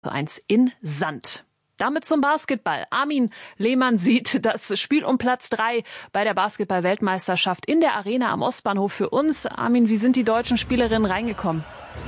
1 in Sand. Damit zum Basketball. Armin Lehmann sieht das Spiel um Platz 3 bei der Basketball-Weltmeisterschaft in der Arena am Ostbahnhof für uns. Armin, wie sind die deutschen Spielerinnen reingekommen?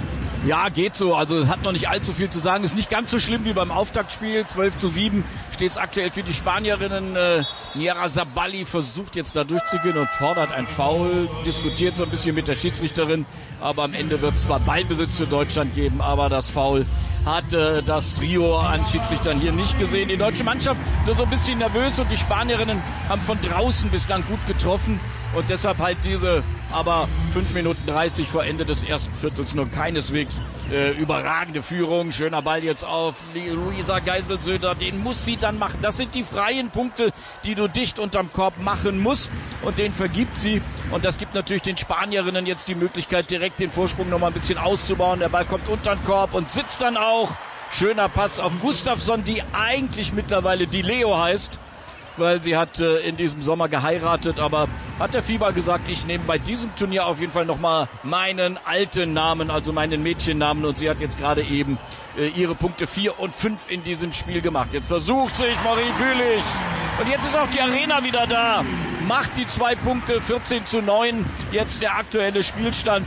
Ja, geht so. Also es hat noch nicht allzu viel zu sagen. Ist nicht ganz so schlimm wie beim Auftaktspiel. 12:7 steht es aktuell für die Spanierinnen. Niara Sabali versucht jetzt da durchzugehen und fordert ein Foul. Diskutiert so ein bisschen mit der Schiedsrichterin. Aber am Ende wird es zwar Ballbesitz für Deutschland geben, aber das Foul hat das Trio an Schiedsrichtern hier nicht gesehen. Die deutsche Mannschaft nur so ein bisschen nervös und die Spanierinnen haben von draußen bislang gut getroffen. Und deshalb halt diese aber 5 Minuten 30 vor Ende des ersten Viertels nur keineswegs überragende Führung. Schöner Ball jetzt auf Luisa Geiselsöder. Den muss sie dann machen. Das sind die freien Punkte, die du dicht unterm Korb machen musst. Und den vergibt sie. Und das gibt natürlich den Spanierinnen jetzt die Möglichkeit, direkt den Vorsprung noch mal ein bisschen auszubauen. Der Ball kommt unter den Korb und sitzt dann auch. Schöner Pass auf Gustafsson, die eigentlich mittlerweile die Leo heißt, weil sie hat in diesem Sommer geheiratet, aber hat der FIBA gesagt, ich nehme bei diesem Turnier auf jeden Fall nochmal meinen alten Namen, also meinen Mädchennamen, und sie hat jetzt gerade eben ihre Punkte 4 und 5 in diesem Spiel gemacht. Jetzt versucht sich Marie Gülich und jetzt ist auch die Arena wieder da, macht die 2 Punkte, 14:9, jetzt der aktuelle Spielstand.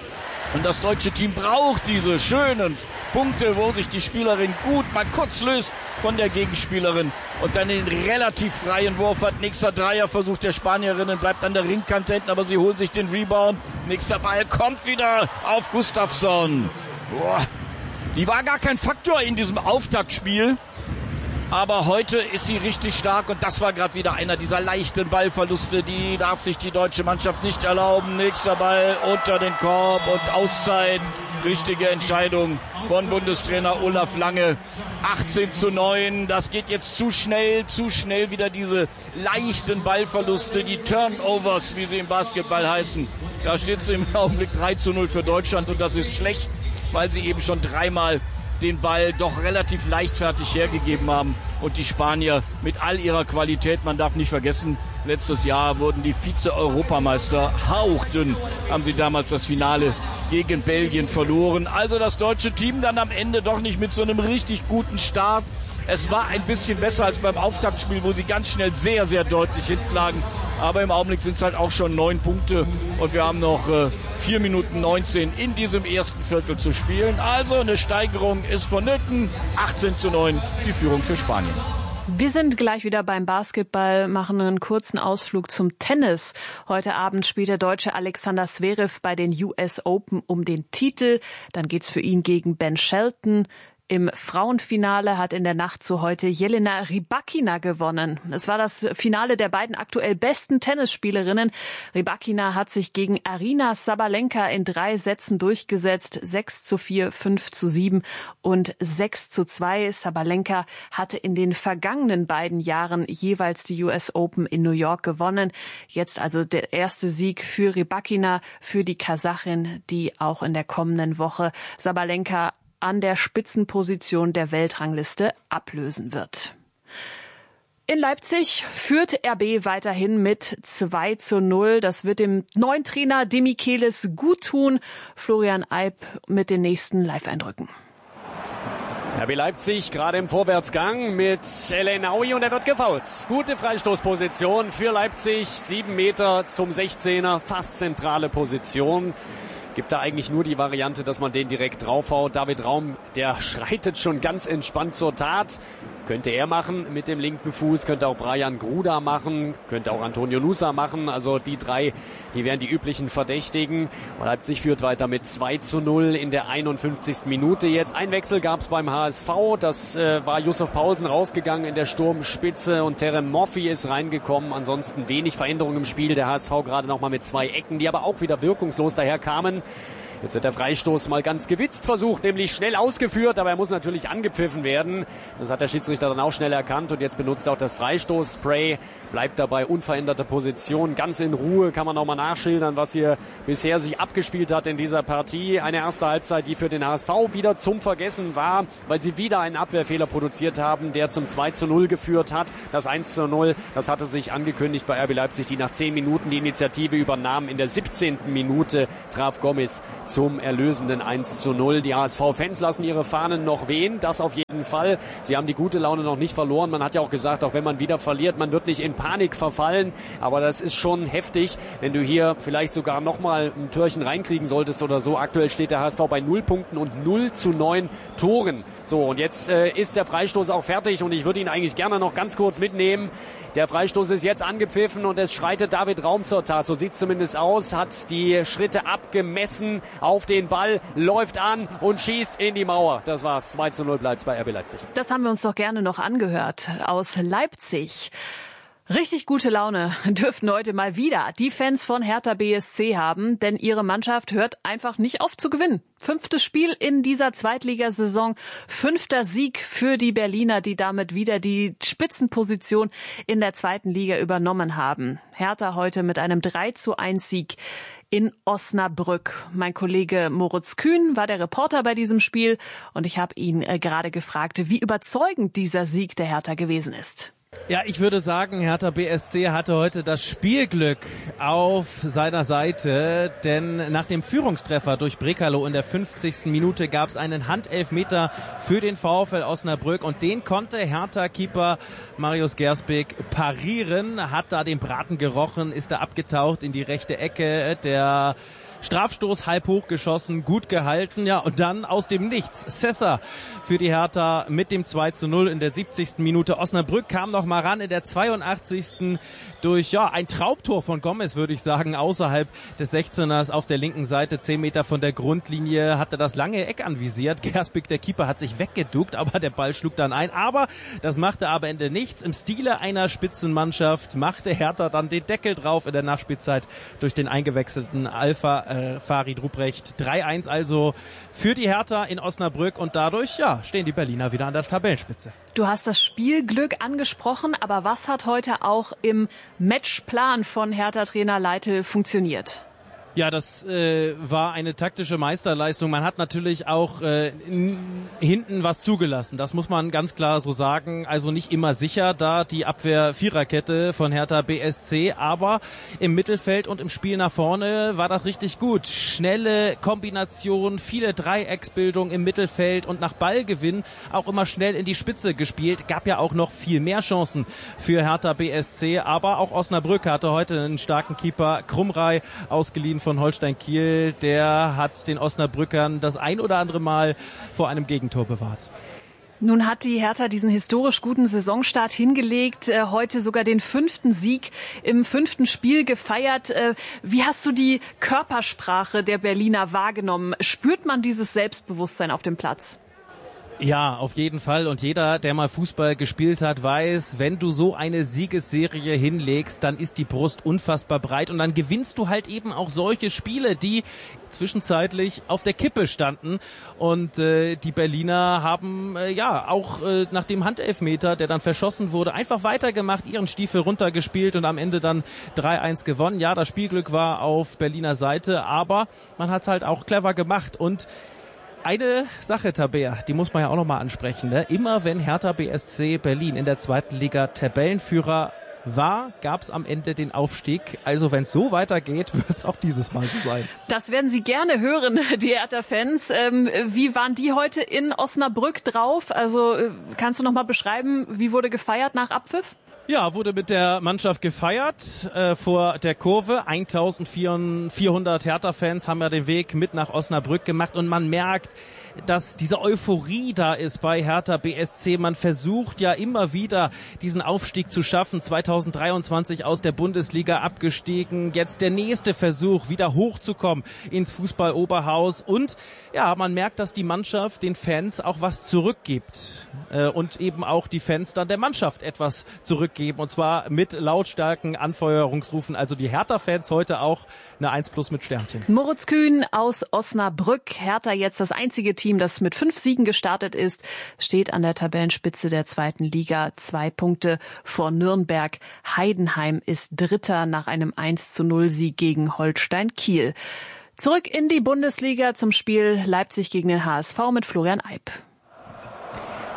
Und das deutsche Team braucht diese schönen Punkte, wo sich die Spielerin gut mal kurz löst von der Gegenspielerin und dann den relativ freien Wurf hat. Nächster Dreierversuch der Spanierinnen, bleibt an der Ringkante hinten, aber sie holen sich den Rebound. Nächster Ball kommt wieder auf Gustafsson. Boah, die war gar kein Faktor in diesem Auftaktspiel. Aber heute ist sie richtig stark und das war gerade wieder einer dieser leichten Ballverluste. Die darf sich die deutsche Mannschaft nicht erlauben. Nächster Ball unter den Korb und Auszeit. Richtige Entscheidung von Bundestrainer Olaf Lange. 18:9. Das geht jetzt zu schnell wieder diese leichten Ballverluste, die Turnovers, wie sie im Basketball heißen. Da steht es im Augenblick 3:0 für Deutschland und das ist schlecht, weil sie eben schon dreimal den Ball doch relativ leichtfertig hergegeben haben und die Spanier mit all ihrer Qualität, man darf nicht vergessen, letztes Jahr wurden die Vize-Europameister, hauchdünn haben sie damals das Finale gegen Belgien verloren. Also das deutsche Team dann am Ende doch nicht mit so einem richtig guten Start. Es war ein bisschen besser als beim Auftaktspiel, wo sie ganz schnell sehr, sehr deutlich hinten lagen. Aber im Augenblick sind es halt auch schon 9 Punkte und wir haben noch 4 Minuten 19 in diesem ersten Viertel zu spielen. Also eine Steigerung ist vonnöten. 18:9 die Führung für Spanien. Wir sind gleich wieder beim Basketball, machen einen kurzen Ausflug zum Tennis. Heute Abend spielt der Deutsche Alexander Zverev bei den US Open um den Titel. Dann geht's für ihn gegen Ben Shelton. Im Frauenfinale hat in der Nacht zu heute Jelena Rybakina gewonnen. Es war das Finale der beiden aktuell besten Tennisspielerinnen. Rybakina hat sich gegen Aryna Sabalenka in 3 Sätzen durchgesetzt. 6:4, 5:7 und 6:2. Sabalenka hatte in den vergangenen beiden Jahren jeweils die US Open in New York gewonnen. Jetzt also der erste Sieg für Rybakina, für die Kasachin, die auch in der kommenden Woche Sabalenka an der Spitzenposition der Weltrangliste ablösen wird. In Leipzig führt RB weiterhin mit 2:0. Das wird dem neuen Trainer Demichelis gut tun. Florian Eib mit den nächsten Live-Eindrücken. RB Leipzig gerade im Vorwärtsgang mit El Enaoui und er wird gefoult. Gute Freistoßposition für Leipzig. 7 Meter zum 16er, fast zentrale Position. Gibt da eigentlich nur die Variante, dass man den direkt draufhaut. David Raum, der schreitet schon ganz entspannt zur Tat. Könnte er machen mit dem linken Fuß, könnte auch Brian Gruda machen, könnte auch Antonio Nusa machen. Also die 3, die wären die üblichen Verdächtigen. Und Leipzig führt weiter mit 2:0 in der 51. Minute. Jetzt ein Wechsel gab es beim HSV. Das war Yusuf Paulsen rausgegangen in der Sturmspitze und Terem Moffi ist reingekommen. Ansonsten wenig Veränderung im Spiel. Der HSV gerade nochmal mit 2 Ecken, die aber auch wieder wirkungslos daher kamen. Jetzt wird der Freistoß mal ganz gewitzt versucht, nämlich schnell ausgeführt, aber er muss natürlich angepfiffen werden. Das hat der Schiedsrichter dann auch schnell erkannt und jetzt benutzt er auch das Freistoßspray, bleibt dabei unveränderte Position, ganz in Ruhe, kann man nochmal nachschildern, was hier bisher sich abgespielt hat in dieser Partie. Eine erste Halbzeit, die für den HSV wieder zum Vergessen war, weil sie wieder einen Abwehrfehler produziert haben, der zum 2:0 geführt hat. Das 1:0, das hatte sich angekündigt bei RB Leipzig, die nach 10 Minuten die Initiative übernahmen. In der 17. Minute traf Gomez zum erlösenden 1:0. Die HSV-Fans lassen ihre Fahnen noch wehen, das auf jeden Fall. Sie haben die gute Laune noch nicht verloren. Man hat ja auch gesagt, auch wenn man wieder verliert, man wird nicht in Panik verfallen. Aber das ist schon heftig, wenn du hier vielleicht sogar nochmal ein Türchen reinkriegen solltest oder so. Aktuell steht der HSV bei 0 Punkten und 0:9 Toren. So, und jetzt ist der Freistoß auch fertig und ich würde ihn eigentlich gerne noch ganz kurz mitnehmen. Der Freistoß ist jetzt angepfiffen und es schreitet David Raum zur Tat. So sieht es zumindest aus. Hat die Schritte abgemessen auf den Ball, läuft an und schießt in die Mauer. Das war's. 2:0 bleibt's bei RB Leipzig. Das haben wir uns doch gerne noch angehört aus Leipzig. Richtig gute Laune dürften heute mal wieder die Fans von Hertha BSC haben, denn ihre Mannschaft hört einfach nicht auf zu gewinnen. 5. Spiel in dieser Zweitligasaison, 5. Sieg für die Berliner, die damit wieder die Spitzenposition in der 2. Liga übernommen haben. Hertha heute mit einem 3:1 Sieg in Osnabrück. Mein Kollege Moritz Kühn war der Reporter bei diesem Spiel und ich habe ihn gerade gefragt, wie überzeugend dieser Sieg der Hertha gewesen ist. Ja, ich würde sagen, Hertha BSC hatte heute das Spielglück auf seiner Seite, denn nach dem Führungstreffer durch Brekalo in der 50. Minute gab es einen Handelfmeter für den VfL Osnabrück und den konnte Hertha-Keeper Marius Gersbeek parieren, hat da den Braten gerochen, ist da abgetaucht in die rechte Ecke, der Strafstoß halb hoch geschossen, gut gehalten, ja, und dann aus dem Nichts Sessa für die Hertha mit dem 2:0 in der 70. Minute. Osnabrück kam noch mal ran in der 82. durch ein Traumtor von Gomez, würde ich sagen, außerhalb des 16ers auf der linken Seite, 10 Meter von der Grundlinie, hatte das lange Eck anvisiert. Gersbeek, der Keeper, hat sich weggeduckt, aber der Ball schlug dann ein. Aber das machte am Ende nichts. Im Stile einer Spitzenmannschaft machte Hertha dann den Deckel drauf in der Nachspielzeit durch den eingewechselten Farid Ruprecht. 3:1 also für die Hertha in Osnabrück und dadurch stehen die Berliner wieder an der Tabellenspitze. Du hast das Spielglück angesprochen, aber was hat heute auch im Matchplan von Hertha-Trainer Leitl funktioniert? Ja, das war eine taktische Meisterleistung. Man hat natürlich auch hinten was zugelassen. Das muss man ganz klar so sagen. Also nicht immer sicher da die Abwehr-Viererkette von Hertha BSC. Aber im Mittelfeld und im Spiel nach vorne war das richtig gut. Schnelle Kombination, viele Dreiecksbildung im Mittelfeld und nach Ballgewinn auch immer schnell in die Spitze gespielt. Gab ja auch noch viel mehr Chancen für Hertha BSC. Aber auch Osnabrück hatte heute einen starken Keeper, Krumrei, ausgeliehen von Holstein Kiel, der hat den Osnabrückern das ein oder andere Mal vor einem Gegentor bewahrt. Nun hat die Hertha diesen historisch guten Saisonstart hingelegt, heute sogar den 5. Sieg im 5. Spiel gefeiert. Wie hast du die Körpersprache der Berliner wahrgenommen? Spürt man dieses Selbstbewusstsein auf dem Platz? Ja, auf jeden Fall. Und jeder, der mal Fußball gespielt hat, weiß, wenn du so eine Siegesserie hinlegst, dann ist die Brust unfassbar breit und dann gewinnst du halt eben auch solche Spiele, die zwischenzeitlich auf der Kippe standen. Und die Berliner haben auch nach dem Handelfmeter, der dann verschossen wurde, einfach weitergemacht, ihren Stiefel runtergespielt und am Ende dann 3:1 gewonnen. Ja, das Spielglück war auf Berliner Seite, aber man hat es halt auch clever gemacht. Und eine Sache, Tabea, die muss man ja auch nochmal ansprechen. Ne? Immer wenn Hertha BSC Berlin in der 2. Liga Tabellenführer war, gab es am Ende den Aufstieg. Also wenn es so weitergeht, wird es auch dieses Mal so sein. Das werden Sie gerne hören, die Hertha-Fans. Wie waren die heute in Osnabrück drauf? Also kannst du nochmal beschreiben, wie wurde gefeiert nach Abpfiff? Ja, wurde mit der Mannschaft gefeiert vor der Kurve. 1400 Hertha-Fans haben ja den Weg mit nach Osnabrück gemacht und man merkt, dass diese Euphorie da ist bei Hertha BSC. Man versucht ja immer wieder diesen Aufstieg zu schaffen. 2023 aus der Bundesliga abgestiegen. Jetzt der nächste Versuch, wieder hochzukommen ins Fußball-Oberhaus. Und ja, man merkt, dass die Mannschaft den Fans auch was zurückgibt. Und eben auch die Fans dann der Mannschaft etwas zurückgeben. Und zwar mit lautstarken Anfeuerungsrufen. Also die Hertha-Fans heute auch eine 1+ mit Sternchen. Moritz Kühn aus Osnabrück. Hertha jetzt das einzige Team, das mit 5 Siegen gestartet ist, steht an der Tabellenspitze der 2. Liga. 2 Punkte vor Nürnberg. Heidenheim ist Dritter nach einem 1:0 Sieg gegen Holstein Kiel. Zurück in die Bundesliga zum Spiel Leipzig gegen den HSV mit Florian Eib.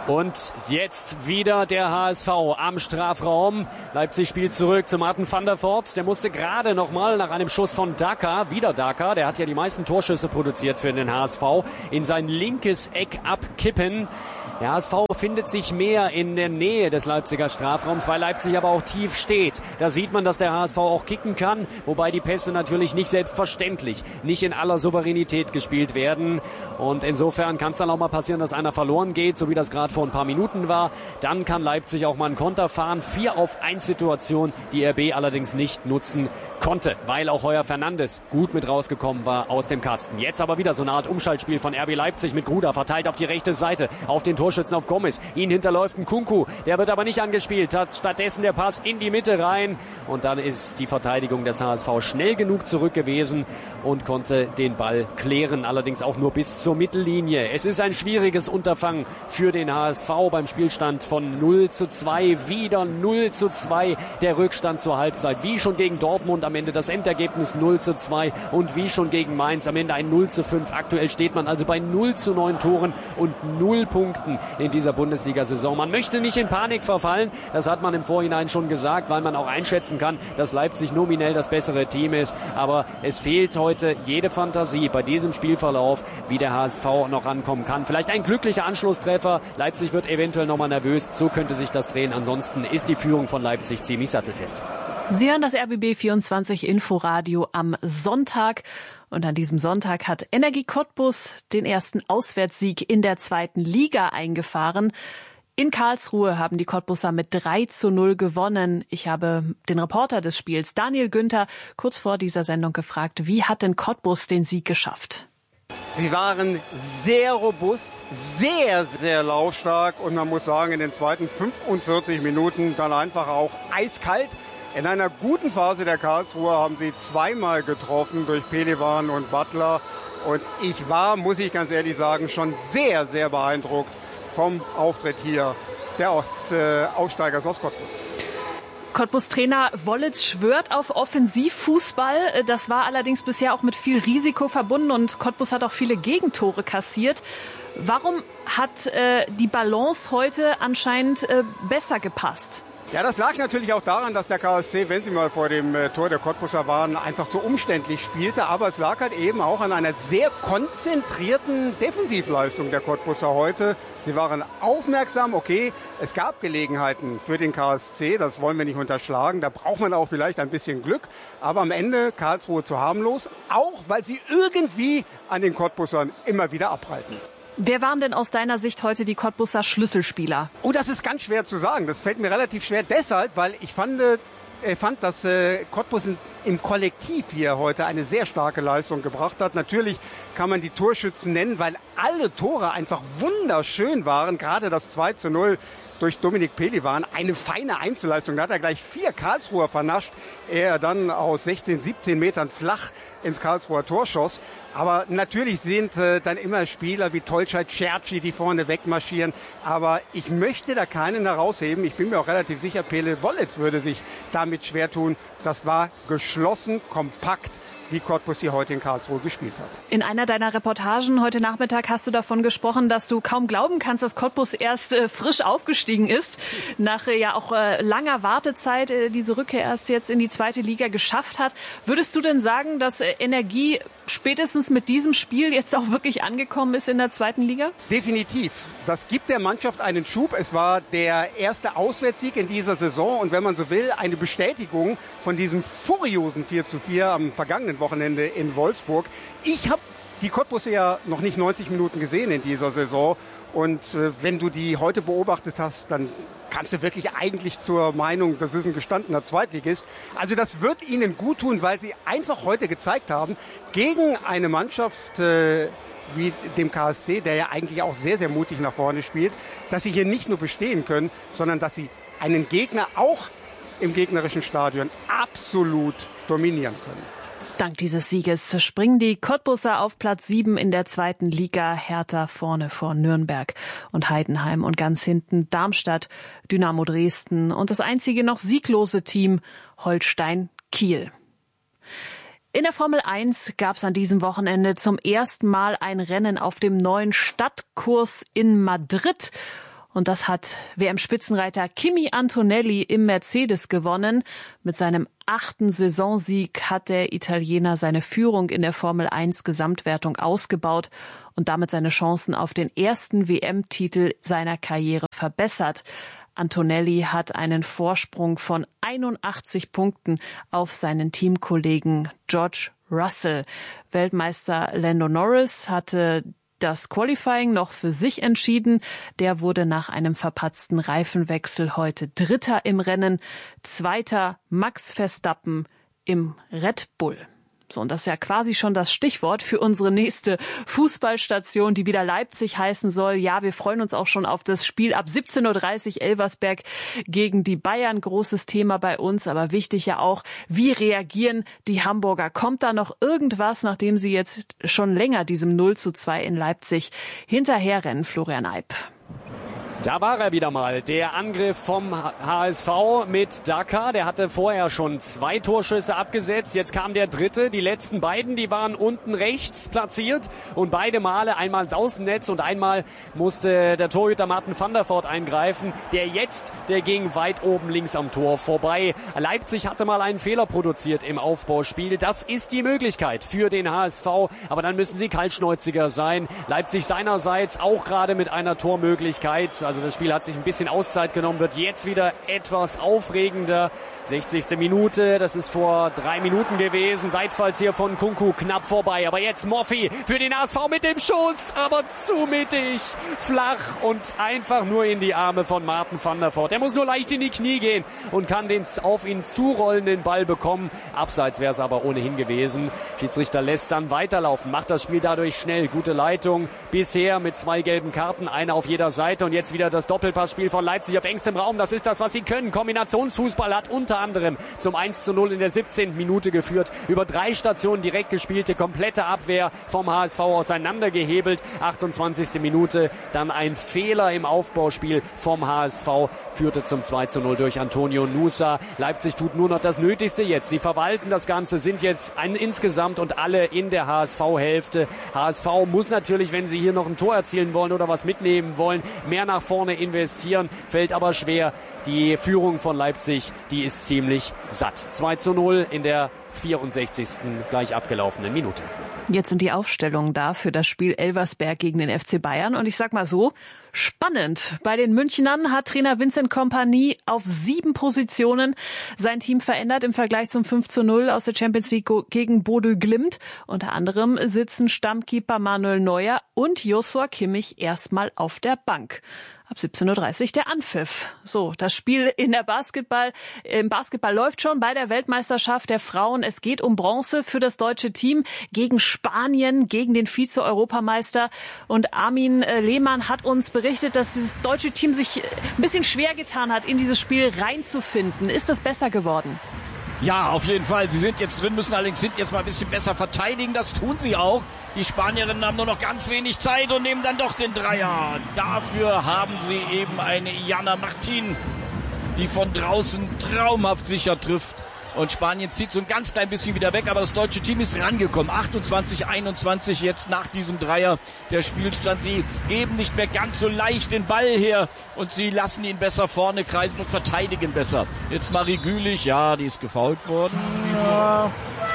Und jetzt wieder der HSV am Strafraum. Leipzig spielt zurück zu Martin van der Voort. Der musste gerade nochmal nach einem Schuss von Daka, wieder Daka, der hat ja die meisten Torschüsse produziert für den HSV, in sein linkes Eck abkippen. Der HSV findet sich mehr in der Nähe des Leipziger Strafraums, weil Leipzig aber auch tief steht. Da sieht man, dass der HSV auch kicken kann, wobei die Pässe natürlich nicht selbstverständlich, nicht in aller Souveränität gespielt werden. Und insofern kann es dann auch mal passieren, dass einer verloren geht, so wie das gerade vor ein paar Minuten war. Dann kann Leipzig auch mal einen Konter fahren. 4-auf-1 Situation, die RB allerdings nicht nutzen konnte, weil auch Heuer Fernandes gut mit rausgekommen war aus dem Kasten. Jetzt aber wieder so eine Art Umschaltspiel von RB Leipzig mit Gruda, verteilt auf die rechte Seite, auf den Torschützen auf Gomez. Ihn hinterläuft ein Kunku, der wird aber nicht angespielt, hat stattdessen der Pass in die Mitte rein und dann ist die Verteidigung des HSV schnell genug zurück gewesen und konnte den Ball klären, allerdings auch nur bis zur Mittellinie. Es ist ein schwieriges Unterfangen für den HSV beim Spielstand von 0-2, wieder 0-2, der Rückstand zur Halbzeit, wie schon gegen Dortmund am Ende das Endergebnis 0-2 und wie schon gegen Mainz am Ende ein 0-5. Aktuell steht man also bei 0-9 Toren und 0 Punkten in dieser Bundesliga-Saison. Man möchte nicht in Panik verfallen, das hat man im Vorhinein schon gesagt, weil man auch einschätzen kann, dass Leipzig nominell das bessere Team ist, aber es fehlt heute jede Fantasie bei diesem Spielverlauf, wie der HSV noch rankommen kann. Vielleicht ein glücklicher Anschlusstreffer, Leipzig wird eventuell nochmal nervös, so könnte sich das drehen, ansonsten ist die Führung von Leipzig ziemlich sattelfest. Sie hören das RBB24 Inforadio am Sonntag. Und an diesem Sonntag hat Energie Cottbus den ersten Auswärtssieg in der 2. Liga eingefahren. In Karlsruhe haben die Cottbuser mit 3-0 gewonnen. Ich habe den Reporter des Spiels, Daniel Günther, kurz vor dieser Sendung gefragt, wie hat denn Cottbus den Sieg geschafft? Sie waren sehr robust, sehr, sehr laufstark und man muss sagen, in den zweiten 45 Minuten dann einfach auch eiskalt. In einer guten Phase der Karlsruher haben sie zweimal getroffen durch Pehlivan und Butler. Und ich war, muss ich ganz ehrlich sagen, schon sehr, sehr beeindruckt vom Auftritt hier der Aufsteigers aus Cottbus. Cottbus-Trainer Wollitz schwört auf Offensivfußball. Das war allerdings bisher auch mit viel Risiko verbunden und Cottbus hat auch viele Gegentore kassiert. Warum hat die Balance heute anscheinend besser gepasst? Ja, das lag natürlich auch daran, dass der KSC, wenn sie mal vor dem Tor der Cottbuser waren, einfach zu umständlich spielte. Aber es lag halt eben auch an einer sehr konzentrierten Defensivleistung der Cottbuser heute. Sie waren aufmerksam, okay, es gab Gelegenheiten für den KSC, das wollen wir nicht unterschlagen. Da braucht man auch vielleicht ein bisschen Glück. Aber am Ende Karlsruhe zu harmlos, auch weil sie irgendwie an den Cottbusern immer wieder abprallten. Wer waren denn aus deiner Sicht heute die Cottbuser Schlüsselspieler? Oh, das ist ganz schwer zu sagen. Das fällt mir relativ schwer deshalb, weil ich fand, dass Cottbus im Kollektiv hier heute eine sehr starke Leistung gebracht hat. Natürlich kann man die Torschützen nennen, weil alle Tore einfach wunderschön waren. Gerade das 2-0 durch Dominik Pehlivan, eine feine Einzelleistung. Da hat er gleich 4 Karlsruher vernascht. Er dann aus 16, 17 Metern flach ins Karlsruher Tor schoss. Aber natürlich sind dann immer Spieler wie Tolcay, Cerci, die vorne wegmarschieren. Aber ich möchte da keinen herausheben. Ich bin mir auch relativ sicher, Pele Wollitz würde sich damit schwer tun. Das war geschlossen, kompakt, wie Cottbus hier heute in Karlsruhe gespielt hat. In einer deiner Reportagen heute Nachmittag hast du davon gesprochen, dass du kaum glauben kannst, dass Cottbus erst frisch aufgestiegen ist. Nach ja auch langer Wartezeit diese Rückkehr erst jetzt in die 2. Liga geschafft hat. Würdest du denn sagen, dass Energie spätestens mit diesem Spiel jetzt auch wirklich angekommen ist in der 2. Liga? Definitiv. Das gibt der Mannschaft einen Schub. Es war der erste Auswärtssieg in dieser Saison und wenn man so will, eine Bestätigung von diesem furiosen 4-4 am vergangenen Wochenende in Wolfsburg. Ich habe die Cottbuser ja noch nicht 90 Minuten gesehen in dieser Saison und wenn du die heute beobachtet hast, dann kamst du wirklich eigentlich zur Meinung, das ist ein gestandener Zweitligist. Also das wird ihnen gut tun, weil sie einfach heute gezeigt haben, gegen eine Mannschaft wie dem KSC, der ja eigentlich auch sehr, sehr mutig nach vorne spielt, dass sie hier nicht nur bestehen können, sondern dass sie einen Gegner auch im gegnerischen Stadion absolut dominieren können. Dank dieses Sieges springen die Cottbuser auf Platz 7 in der 2. Liga. Hertha vorne vor Nürnberg und Heidenheim und ganz hinten Darmstadt, Dynamo Dresden und das einzige noch sieglose Team Holstein Kiel. In der Formel 1 gab es an diesem Wochenende zum ersten Mal ein Rennen auf dem neuen Stadtkurs in Madrid. Und das hat WM-Spitzenreiter Kimi Antonelli im Mercedes gewonnen. Mit seinem 8. Saisonsieg hat der Italiener seine Führung in der Formel 1 Gesamtwertung ausgebaut und damit seine Chancen auf den ersten WM-Titel seiner Karriere verbessert. Antonelli hat einen Vorsprung von 81 Punkten auf seinen Teamkollegen George Russell. Weltmeister Lando Norris hatte das Qualifying noch für sich entschieden. Der wurde nach einem verpatzten Reifenwechsel heute Dritter im Rennen. Zweiter Max Verstappen im Red Bull. So, und das ist ja quasi schon das Stichwort für unsere nächste Fußballstation, die wieder Leipzig heißen soll. Ja, wir freuen uns auch schon auf das Spiel ab 17.30 Uhr Elversberg gegen die Bayern. Großes Thema bei uns, aber wichtig ja auch, wie reagieren die Hamburger? Kommt da noch irgendwas, nachdem sie jetzt schon länger diesem 0:2 in Leipzig hinterherrennen? Florian Eib. Da war er wieder mal, der Angriff vom HSV mit Daka. Der hatte vorher schon 2 Torschüsse abgesetzt. Jetzt kam der dritte. Die letzten beiden, die waren unten rechts platziert. Und beide Male, einmal ins Außennetz und einmal musste der Torhüter Martin van der Voort eingreifen. Der ging weit oben links am Tor vorbei. Leipzig hatte mal einen Fehler produziert im Aufbauspiel. Das ist die Möglichkeit für den HSV. Aber dann müssen sie kaltschnäuziger sein. Leipzig seinerseits auch gerade mit einer Tormöglichkeit. Also das Spiel hat sich ein bisschen Auszeit genommen, wird jetzt wieder etwas aufregender. 60. Minute, das ist vor 3 Minuten gewesen. Seitfalls hier von Kunku knapp vorbei. Aber jetzt Moffi für den HSV mit dem Schuss, aber zu mittig, flach und einfach nur in die Arme von Martin van der Voort. Der muss nur leicht in die Knie gehen und kann den auf ihn zurollenden Ball bekommen. Abseits wäre es aber ohnehin gewesen. Schiedsrichter lässt dann weiterlaufen, macht das Spiel dadurch schnell. Gute Leitung bisher mit 2 gelben Karten, eine auf jeder Seite und jetzt wieder das Doppelpassspiel von Leipzig auf engstem Raum. Das ist das, was sie können. Kombinationsfußball hat unter anderem zum 1:0 in der 17. Minute geführt. Über 3 Stationen direkt gespielte, komplette Abwehr vom HSV auseinandergehebelt. 28. Minute, dann ein Fehler im Aufbauspiel vom HSV, führte zum 2:0 durch Antonio Nusa. Leipzig tut nur noch das Nötigste jetzt. Sie verwalten das Ganze, sind jetzt insgesamt und alle in der HSV-Hälfte. HSV muss natürlich, wenn sie hier noch ein Tor erzielen wollen oder was mitnehmen wollen, mehr nach vorne investieren, fällt aber schwer. Die Führung von Leipzig, die ist ziemlich satt. 2:0 in der 64. gleich abgelaufenen Minute. Jetzt sind die Aufstellungen da für das Spiel Elversberg gegen den FC Bayern. Und ich sag mal so, spannend. Bei den Münchnern hat Trainer Vincent Kompany auf 7 Positionen sein Team verändert im Vergleich zum 5:0 aus der Champions League gegen Bodø Glimt. Unter anderem sitzen Stammkeeper Manuel Neuer und Joshua Kimmich erstmal auf der Bank. Ab 17.30 Uhr der Anpfiff. So, das Spiel im Basketball läuft schon bei der Weltmeisterschaft der Frauen. Es geht um Bronze für das deutsche Team gegen Spanien, gegen den Vize-Europameister. Und Armin Lehmann hat uns berichtet, dass dieses deutsche Team sich ein bisschen schwer getan hat, in dieses Spiel reinzufinden. Ist das besser geworden? Ja, auf jeden Fall. Sie sind jetzt drin, müssen allerdings jetzt mal ein bisschen besser verteidigen. Das tun sie auch. Die Spanierinnen haben nur noch ganz wenig Zeit und nehmen dann doch den Dreier. Dafür haben sie eben eine Jana Martin, die von draußen traumhaft sicher trifft. Und Spanien zieht so ein ganz klein bisschen wieder weg, aber das deutsche Team ist rangekommen. 28-21 jetzt nach diesem Dreier der Spielstand. Sie geben nicht mehr ganz so leicht den Ball her und sie lassen ihn besser vorne kreisen und verteidigen besser. Jetzt Marie Gülich, ja, die ist gefoult worden. Ja.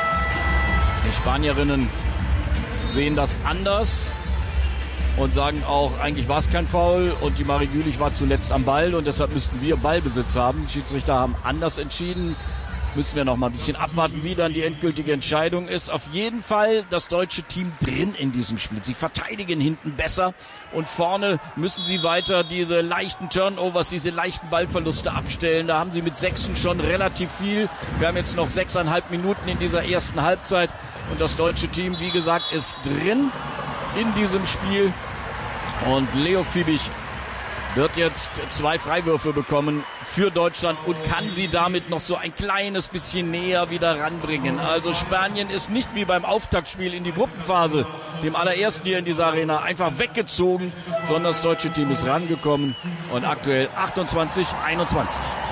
Die Spanierinnen sehen das anders und sagen auch, eigentlich war es kein Foul und die Marie Gülich war zuletzt am Ball und deshalb müssten wir Ballbesitz haben. Die Schiedsrichter haben anders entschieden. Müssen wir noch mal ein bisschen abwarten, wie dann die endgültige Entscheidung ist. Auf jeden Fall das deutsche Team drin in diesem Spiel. Sie verteidigen hinten besser und vorne müssen sie weiter diese leichten Turnovers, diese leichten Ballverluste abstellen. Da haben sie mit 6 schon relativ viel. Wir haben jetzt noch 6,5 Minuten in dieser ersten Halbzeit und das deutsche Team, wie gesagt, ist drin in diesem Spiel. Und Leo Fiebig wird jetzt 2 Freiwürfe bekommen für Deutschland und kann sie damit noch so ein kleines bisschen näher wieder ranbringen. Also Spanien ist nicht wie beim Auftaktspiel in die Gruppenphase, dem allerersten hier in dieser Arena, einfach weggezogen, sondern das deutsche Team ist rangekommen und aktuell 28-21.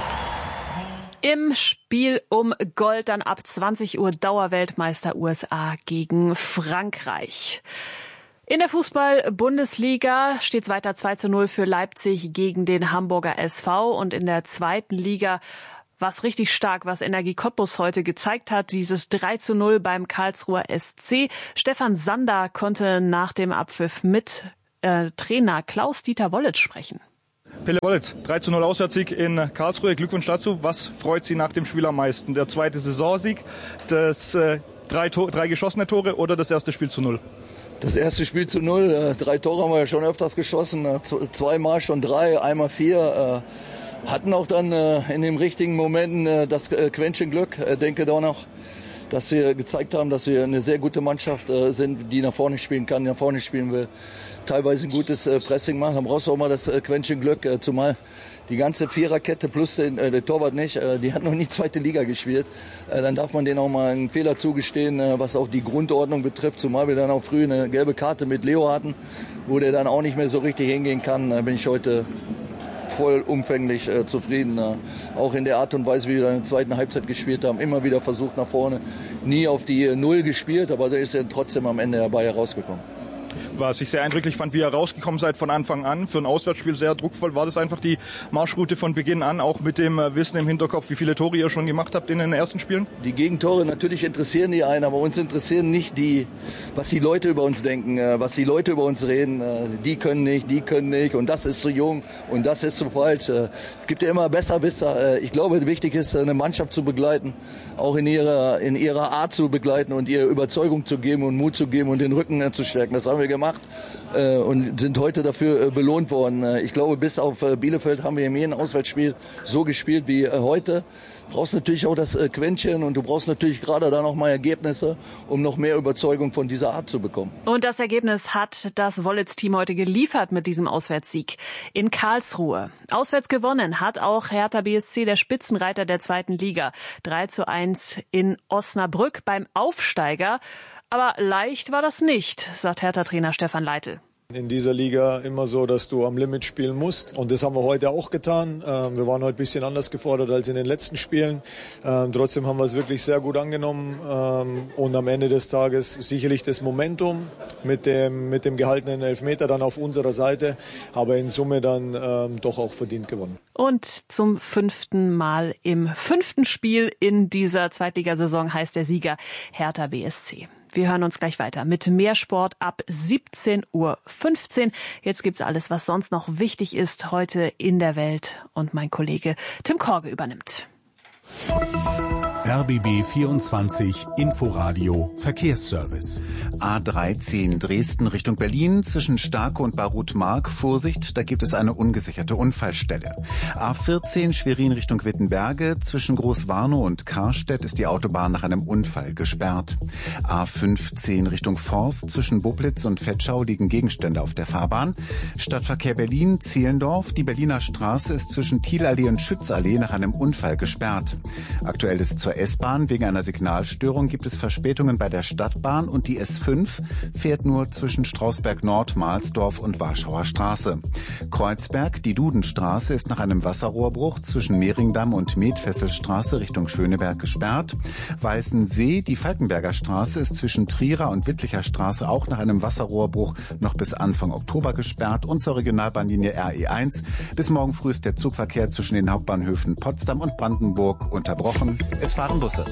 Im Spiel um Gold dann ab 20 Uhr Dauerweltmeister USA gegen Frankreich. In der Fußball-Bundesliga steht es weiter 2:0 für Leipzig gegen den Hamburger SV. Und in der zweiten Liga war es richtig stark, was Energie Cottbus heute gezeigt hat. Dieses 3:0 beim Karlsruher SC. Stefan Sander konnte nach dem Abpfiff mit Trainer Klaus-Dieter Wollitz sprechen. Pelle Wollitz, 3:0 Auswärtssieg in Karlsruhe. Glückwunsch dazu. Was freut Sie nach dem Spiel am meisten? Der zweite Saisonsieg, das drei geschossene Tore oder das erste Spiel zu 0? Das erste Spiel zu 0. 3 Tore haben wir ja schon öfters geschossen. 2-mal schon 3, einmal 4. Hatten auch dann in den richtigen Momenten das Quäntchen Glück. Denke doch noch, dass wir gezeigt haben, dass wir eine sehr gute Mannschaft sind, die nach vorne spielen kann, nach vorne spielen will. Teilweise ein gutes Pressing machen. Dann brauchst du auch mal das Quäntchen Glück. Zumal die ganze Viererkette plus der Torwart nicht, die hat noch nie zweite Liga gespielt. Dann darf man denen auch mal einen Fehler zugestehen, was auch die Grundordnung betrifft. Zumal wir dann auch früh eine gelbe Karte mit Leo hatten, wo der dann auch nicht mehr so richtig hingehen kann. Da bin ich heute vollumfänglich zufrieden. Auch in der Art und Weise, wie wir in der zweiten Halbzeit gespielt haben. Immer wieder versucht nach vorne. Nie auf die Null gespielt, aber da ist er trotzdem am Ende dabei herausgekommen. Was ich sehr eindrücklich fand, wie ihr rausgekommen seid von Anfang an. Für ein Auswärtsspiel sehr druckvoll. War das einfach die Marschroute von Beginn an, auch mit dem Wissen im Hinterkopf, wie viele Tore ihr schon gemacht habt in den ersten Spielen? Die Gegentore, natürlich interessieren die einen, aber uns interessieren nicht was die Leute über uns denken, was die Leute über uns reden. Die können nicht und das ist zu jung und das ist zu falsch. Es gibt ja immer Besserwisser. Ich glaube, wichtig ist, eine Mannschaft zu begleiten, auch in ihrer Art zu begleiten und ihr Überzeugung zu geben und Mut zu geben und den Rücken zu stärken. Das haben wir gemacht und sind heute dafür belohnt worden. Ich glaube, bis auf Bielefeld haben wir in jedem Auswärtsspiel so gespielt wie heute. Du brauchst natürlich auch das Quäntchen und du brauchst natürlich gerade da noch mal Ergebnisse, um noch mehr Überzeugung von dieser Art zu bekommen. Und das Ergebnis hat das Wollitz-Team heute geliefert mit diesem Auswärtssieg in Karlsruhe. Auswärts gewonnen hat auch Hertha BSC, der Spitzenreiter der zweiten Liga. 3:1 in Osnabrück beim Aufsteiger. Aber leicht war das nicht, sagt Hertha-Trainer Stefan Leitl. In dieser Liga immer so, dass du am Limit spielen musst. Und das haben wir heute auch getan. Wir waren heute ein bisschen anders gefordert als in den letzten Spielen. Trotzdem haben wir es wirklich sehr gut angenommen. Und am Ende des Tages sicherlich das Momentum mit dem gehaltenen Elfmeter dann auf unserer Seite. Aber in Summe dann doch auch verdient gewonnen. Und zum 5. Mal im 5. Spiel in dieser Zweitligasaison heißt der Sieger Hertha BSC. Wir hören uns gleich weiter mit mehr Sport ab 17:15 Uhr. Jetzt gibt's alles, was sonst noch wichtig ist heute in der Welt. Und mein Kollege Tim Korge übernimmt. RBB 24 Inforadio Verkehrsservice. A13 Dresden Richtung Berlin zwischen Starke und Barut-Mark. Vorsicht, da gibt es eine ungesicherte Unfallstelle. A14 Schwerin Richtung Wittenberge. Zwischen Großwarnow und Karstedt ist die Autobahn nach einem Unfall gesperrt. A15 Richtung Forst. Zwischen Bublitz und Vetschau liegen Gegenstände auf der Fahrbahn. Stadtverkehr Berlin, Zehlendorf. Die Berliner Straße ist zwischen Thielallee und Schützallee nach einem Unfall gesperrt. Aktuell ist zur S-Bahn. Wegen einer Signalstörung gibt es Verspätungen bei der Stadtbahn und die S5 fährt nur zwischen Strausberg-Nord, Mahlsdorf und Warschauer Straße. Kreuzberg, die Dudenstraße ist nach einem Wasserrohrbruch zwischen Mehringdamm und Metfesselstraße Richtung Schöneberg gesperrt. Weißensee, die Falkenberger Straße ist zwischen Trierer und Wittlicher Straße auch nach einem Wasserrohrbruch noch bis Anfang Oktober gesperrt und zur Regionalbahnlinie RE1. Bis morgen früh ist der Zugverkehr zwischen den Hauptbahnhöfen Potsdam und Brandenburg unterbrochen. Es fahren Busse.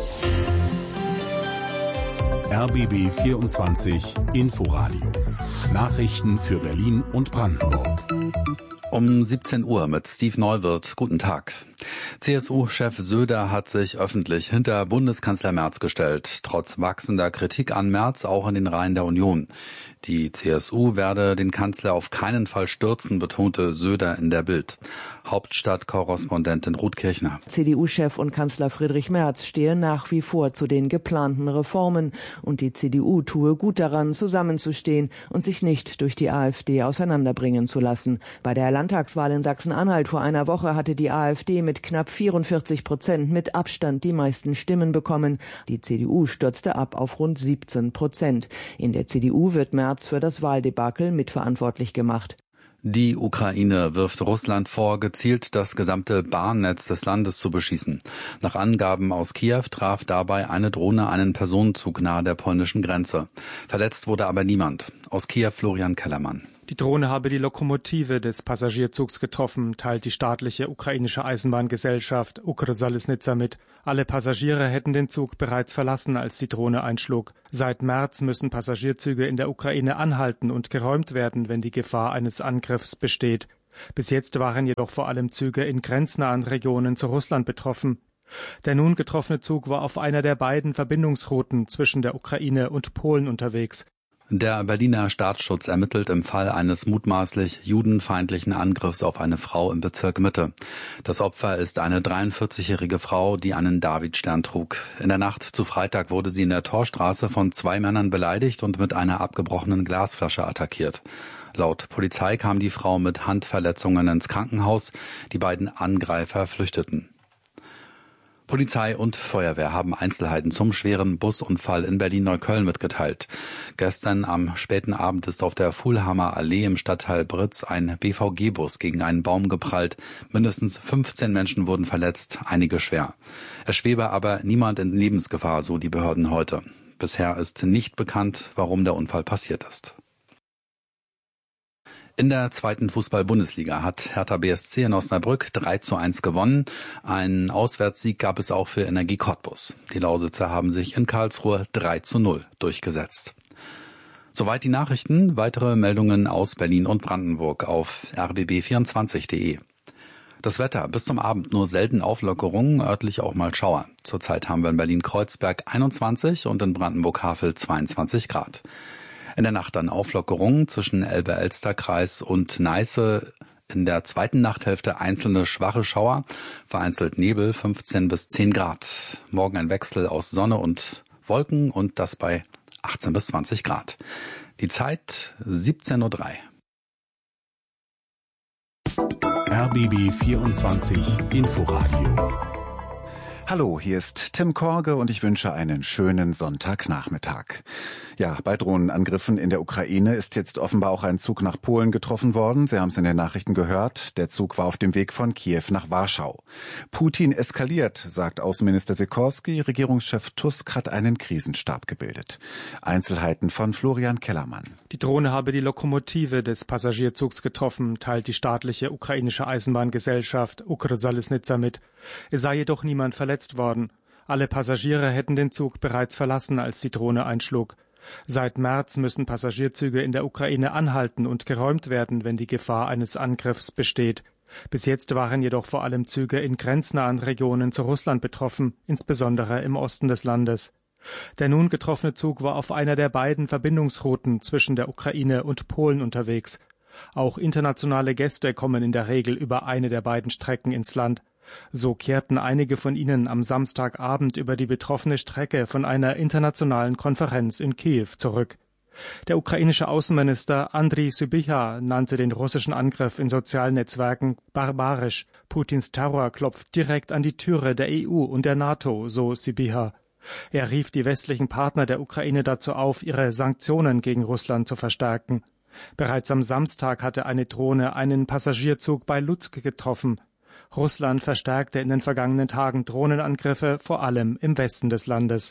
RBB 24 Inforadio. Nachrichten für Berlin und Brandenburg. Um 17 Uhr mit Steve Neuwirth. Guten Tag. CSU-Chef Söder hat sich öffentlich hinter Bundeskanzler Merz gestellt, trotz wachsender Kritik an Merz auch in den Reihen der Union. Die CSU werde den Kanzler auf keinen Fall stürzen, betonte Söder in der Bild. Hauptstadtkorrespondentin Ruth Kirchner. CDU-Chef und Kanzler Friedrich Merz stehe nach wie vor zu den geplanten Reformen und die CDU tue gut daran, zusammenzustehen und sich nicht durch die AfD auseinanderbringen zu lassen. Bei der Landtagswahl in Sachsen-Anhalt vor einer Woche hatte die AfD mit knapp 44% mit Abstand die meisten Stimmen bekommen. Die CDU stürzte ab auf rund 17%. In der CDU wird Merz für das Wahldebakel mitverantwortlich gemacht. Die Ukraine wirft Russland vor, gezielt das gesamte Bahnnetz des Landes zu beschießen. Nach Angaben aus Kiew traf dabei eine Drohne einen Personenzug nahe der polnischen Grenze. Verletzt wurde aber niemand. Aus Kiew Florian Kellermann. Die Drohne habe die Lokomotive des Passagierzugs getroffen, teilt die staatliche ukrainische Eisenbahngesellschaft Ukrzaliznytsia mit. Alle Passagiere hätten den Zug bereits verlassen, als die Drohne einschlug. Seit März müssen Passagierzüge in der Ukraine anhalten und geräumt werden, wenn die Gefahr eines Angriffs besteht. Bis jetzt waren jedoch vor allem Züge in grenznahen Regionen zu Russland betroffen. Der nun getroffene Zug war auf einer der beiden Verbindungsrouten zwischen der Ukraine und Polen unterwegs. Der Berliner Staatsschutz ermittelt im Fall eines mutmaßlich judenfeindlichen Angriffs auf eine Frau im Bezirk Mitte. Das Opfer ist eine 43-jährige Frau, die einen Davidstern trug. In der Nacht zu Freitag wurde sie in der Torstraße von 2 Männern beleidigt und mit einer abgebrochenen Glasflasche attackiert. Laut Polizei kam die Frau mit Handverletzungen ins Krankenhaus. Die beiden Angreifer flüchteten. Polizei und Feuerwehr haben Einzelheiten zum schweren Busunfall in Berlin-Neukölln mitgeteilt. Gestern am späten Abend ist auf der Fuhlhammer Allee im Stadtteil Britz ein BVG-Bus gegen einen Baum geprallt. Mindestens 15 Menschen wurden verletzt, einige schwer. Es schwebe aber niemand in Lebensgefahr, so die Behörden heute. Bisher ist nicht bekannt, warum der Unfall passiert ist. In der 2. Fußball-Bundesliga hat Hertha BSC in Osnabrück 3:1 gewonnen. Einen Auswärtssieg gab es auch für Energie Cottbus. Die Lausitzer haben sich in Karlsruhe 3:0 durchgesetzt. Soweit die Nachrichten. Weitere Meldungen aus Berlin und Brandenburg auf rbb24.de. Das Wetter, bis zum Abend nur selten Auflockerungen, örtlich auch mal Schauer. Zurzeit haben wir in Berlin-Kreuzberg 21 und in Brandenburg-Havel 22 Grad. In der Nacht dann Auflockerungen zwischen Elbe-Elster-Kreis und Neiße. In der zweiten Nachthälfte einzelne schwache Schauer, vereinzelt Nebel, 15 bis 10 Grad. Morgen ein Wechsel aus Sonne und Wolken und das bei 18 bis 20 Grad. Die Zeit 17:03 Uhr. RBB 24 Inforadio. Hallo, hier ist Tim Korge und ich wünsche einen schönen Sonntagnachmittag. Ja, bei Drohnenangriffen in der Ukraine ist jetzt offenbar auch ein Zug nach Polen getroffen worden. Sie haben es in den Nachrichten gehört. Der Zug war auf dem Weg von Kiew nach Warschau. Putin eskaliert, sagt Außenminister Sikorski. Regierungschef Tusk hat einen Krisenstab gebildet. Einzelheiten von Florian Kellermann. Die Drohne habe die Lokomotive des Passagierzugs getroffen, teilt die staatliche ukrainische Eisenbahngesellschaft Ukrzaliznytsia mit. Es sei jedoch niemand verletzt worden. Alle Passagiere hätten den Zug bereits verlassen, als die Drohne einschlug. Seit März müssen Passagierzüge in der Ukraine anhalten und geräumt werden, wenn die Gefahr eines Angriffs besteht. Bis jetzt waren jedoch vor allem Züge in grenznahen Regionen zu Russland betroffen, insbesondere im Osten des Landes. Der nun getroffene Zug war auf einer der beiden Verbindungsrouten zwischen der Ukraine und Polen unterwegs. Auch internationale Gäste kommen in der Regel über eine der beiden Strecken ins Land. So kehrten einige von ihnen am Samstagabend über die betroffene Strecke von einer internationalen Konferenz in Kiew zurück. Der ukrainische Außenminister Andriy Sybiha nannte den russischen Angriff in sozialen Netzwerken barbarisch. Putins Terror klopft direkt an die Türe der EU und der NATO, so Sybiha. Er rief die westlichen Partner der Ukraine dazu auf, ihre Sanktionen gegen Russland zu verstärken. Bereits am Samstag hatte eine Drohne einen Passagierzug bei Lutsk getroffen. Russland verstärkte in den vergangenen Tagen Drohnenangriffe, vor allem im Westen des Landes.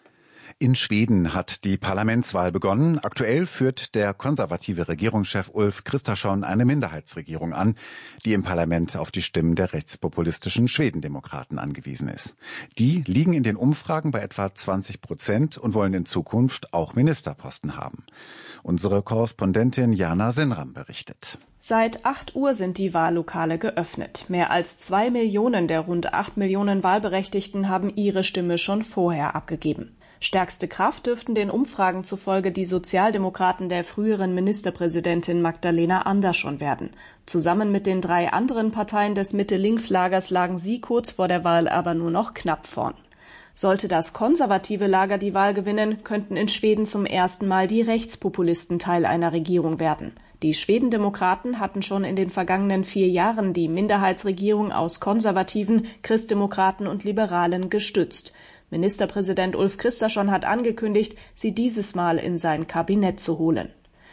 In Schweden hat die Parlamentswahl begonnen. Aktuell führt der konservative Regierungschef Ulf Kristersson eine Minderheitsregierung an, die im Parlament auf die Stimmen der rechtspopulistischen Schwedendemokraten angewiesen ist. Die liegen in den Umfragen bei etwa 20% und wollen in Zukunft auch Ministerposten haben. Unsere Korrespondentin Jana Senram berichtet. Seit 8 Uhr sind die Wahllokale geöffnet. Mehr als 2 Millionen der rund 8 Millionen Wahlberechtigten haben ihre Stimme schon vorher abgegeben. Stärkste Kraft dürften den Umfragen zufolge die Sozialdemokraten der früheren Ministerpräsidentin Magdalena Andersson werden. Zusammen mit den 3 anderen Parteien des Mitte-Links-Lagers lagen sie kurz vor der Wahl aber nur noch knapp vorn. Sollte das konservative Lager die Wahl gewinnen, könnten in Schweden zum ersten Mal die Rechtspopulisten Teil einer Regierung werden. Die Schwedendemokraten hatten schon in den vergangenen 4 Jahren die Minderheitsregierung aus Konservativen, Christdemokraten und Liberalen gestützt. Ministerpräsident Ulf Kristersson hat angekündigt, sie dieses Mal in sein Kabinett zu holen.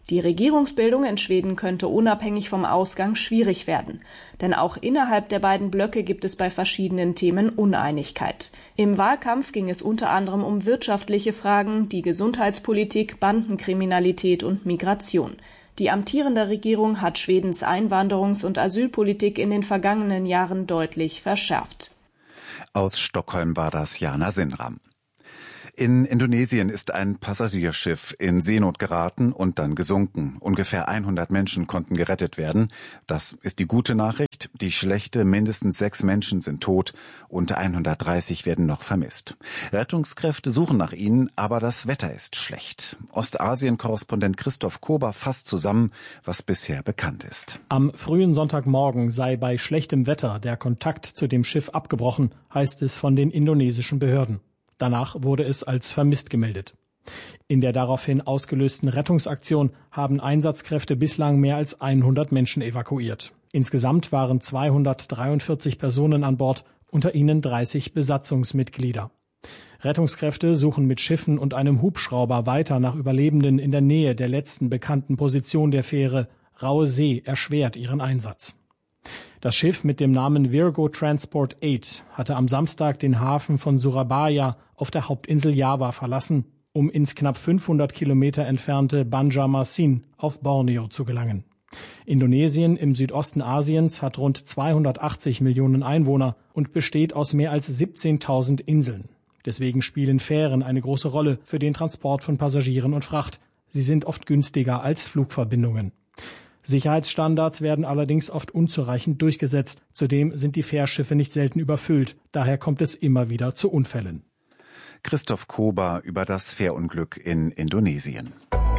Die Regierungsbildung in Schweden könnte unabhängig vom Ausgang schwierig werden. Denn auch innerhalb der beiden Blöcke gibt es bei verschiedenen Themen Uneinigkeit. Im Wahlkampf ging es unter anderem um wirtschaftliche Fragen, die Gesundheitspolitik, Bandenkriminalität und Migration. Die amtierende Regierung hat Schwedens Einwanderungs- und Asylpolitik in den vergangenen Jahren deutlich verschärft. Aus Stockholm war das Jana Sinram. In Indonesien ist ein Passagierschiff in Seenot geraten und dann gesunken. Ungefähr 100 Menschen konnten gerettet werden. Das ist die gute Nachricht. Die schlechte, mindestens 6 Menschen sind tot und 130 werden noch vermisst. Rettungskräfte suchen nach ihnen, aber das Wetter ist schlecht. Ostasien-Korrespondent Christoph Kober fasst zusammen, was bisher bekannt ist. Am frühen Sonntagmorgen sei bei schlechtem Wetter der Kontakt zu dem Schiff abgebrochen, heißt es von den indonesischen Behörden. Danach wurde es als vermisst gemeldet. In der daraufhin ausgelösten Rettungsaktion haben Einsatzkräfte bislang mehr als 100 Menschen evakuiert. Insgesamt waren 243 Personen an Bord, unter ihnen 30 Besatzungsmitglieder. Rettungskräfte suchen mit Schiffen und einem Hubschrauber weiter nach Überlebenden in der Nähe der letzten bekannten Position der Fähre. Raue See erschwert ihren Einsatz. Das Schiff mit dem Namen Virgo Transport 8 hatte am Samstag den Hafen von Surabaya auf der Hauptinsel Java verlassen, um ins knapp 500 Kilometer entfernte Banjarmasin auf Borneo zu gelangen. Indonesien im Südosten Asiens hat rund 280 Millionen Einwohner und besteht aus mehr als 17.000 Inseln. Deswegen spielen Fähren eine große Rolle für den Transport von Passagieren und Fracht. Sie sind oft günstiger als Flugverbindungen. Sicherheitsstandards werden allerdings oft unzureichend durchgesetzt. Zudem sind die Fährschiffe nicht selten überfüllt. Daher kommt es immer wieder zu Unfällen. Christoph Kober über das Fährunglück in Indonesien.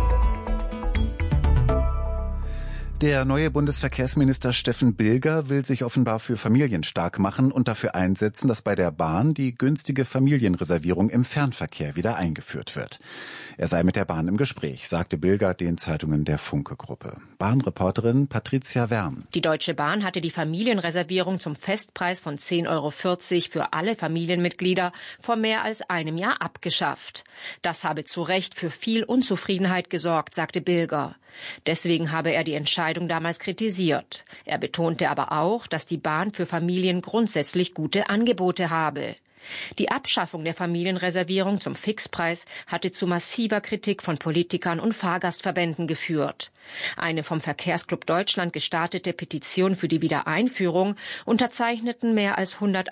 Der neue Bundesverkehrsminister Steffen Bilger will sich offenbar für Familien stark machen und dafür einsetzen, dass bei der Bahn die günstige Familienreservierung im Fernverkehr wieder eingeführt wird. Er sei mit der Bahn im Gespräch, sagte Bilger den Zeitungen der Funke-Gruppe. Bahnreporterin Patricia Wern. Die Deutsche Bahn hatte die Familienreservierung zum Festpreis von 10,40 € für alle Familienmitglieder vor mehr als einem Jahr abgeschafft. Das habe zu Recht für viel Unzufriedenheit gesorgt, sagte Bilger. Deswegen habe er die Entscheidung damals kritisiert. Er betonte aber auch, dass die Bahn für Familien grundsätzlich gute Angebote habe. Die Abschaffung der Familienreservierung zum Fixpreis hatte zu massiver Kritik von Politikern und Fahrgastverbänden geführt. Eine vom Verkehrsclub Deutschland gestartete Petition für die Wiedereinführung unterzeichneten mehr als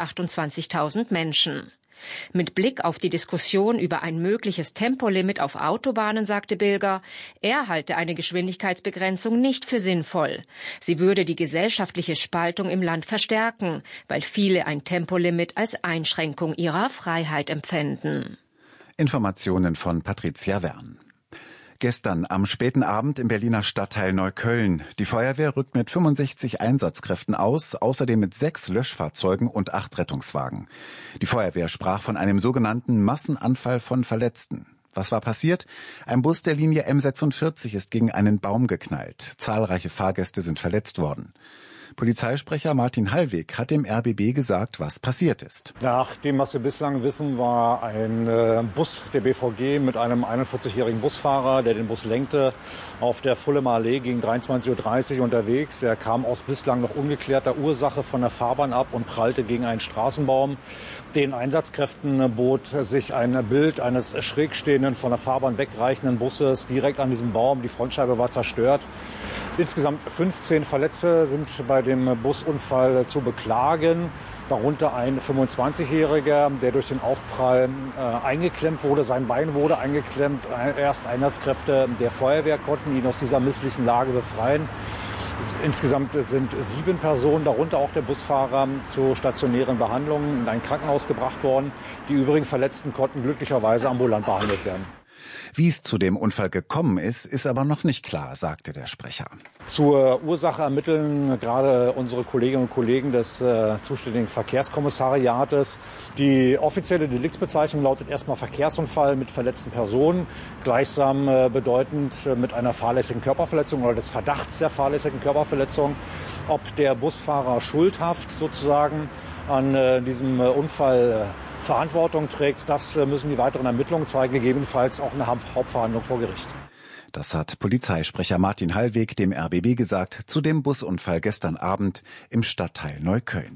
128.000 Menschen. Mit Blick auf die Diskussion über ein mögliches Tempolimit auf Autobahnen sagte Bilger, er halte eine Geschwindigkeitsbegrenzung nicht für sinnvoll. Sie würde die gesellschaftliche Spaltung im Land verstärken, weil viele ein Tempolimit als Einschränkung ihrer Freiheit empfänden. Informationen von Patricia Wern. Gestern am späten Abend im Berliner Stadtteil Neukölln. Die Feuerwehr rückt mit 65 Einsatzkräften aus, außerdem mit 6 Löschfahrzeugen und 8 Rettungswagen. Die Feuerwehr sprach von einem sogenannten Massenanfall von Verletzten. Was war passiert? Ein Bus der Linie M46 ist gegen einen Baum geknallt. Zahlreiche Fahrgäste sind verletzt worden. Polizeisprecher Martin Hallweg hat dem RBB gesagt, was passiert ist. Nach dem, was wir bislang wissen, war ein Bus der BVG mit einem 41-jährigen Busfahrer, der den Bus lenkte, auf der Fullemer Allee gegen 23:30 Uhr unterwegs. Er kam aus bislang noch ungeklärter Ursache von der Fahrbahn ab und prallte gegen einen Straßenbaum. Den Einsatzkräften bot sich ein Bild eines schräg stehenden, von der Fahrbahn wegreichenden Busses direkt an diesem Baum. Die Frontscheibe war zerstört. Insgesamt 15 Verletzte sind bei dem Busunfall zu beklagen, darunter ein 25-Jähriger, der durch den Aufprall eingeklemmt wurde. Sein Bein wurde eingeklemmt. Erst Einsatzkräfte der Feuerwehr konnten ihn aus dieser misslichen Lage befreien. Insgesamt sind 7 Personen, darunter auch der Busfahrer, zu stationären Behandlungen in ein Krankenhaus gebracht worden. Die übrigen Verletzten konnten glücklicherweise ambulant behandelt werden. Wie es zu dem Unfall gekommen ist aber noch nicht klar, sagte der Sprecher. Zur Ursache ermitteln gerade unsere Kolleginnen und Kollegen des zuständigen Verkehrskommissariates. Die offizielle Deliktsbezeichnung lautet erstmal Verkehrsunfall mit verletzten Personen, gleichsam bedeutend mit einer fahrlässigen Körperverletzung oder des Verdachts der fahrlässigen Körperverletzung. Ob der Busfahrer schuldhaft sozusagen an diesem Unfall Verantwortung trägt, das müssen die weiteren Ermittlungen zeigen, gegebenenfalls auch eine Hauptverhandlung vor Gericht. Das hat Polizeisprecher Martin Hallweg dem RBB gesagt zu dem Busunfall gestern Abend im Stadtteil Neukölln.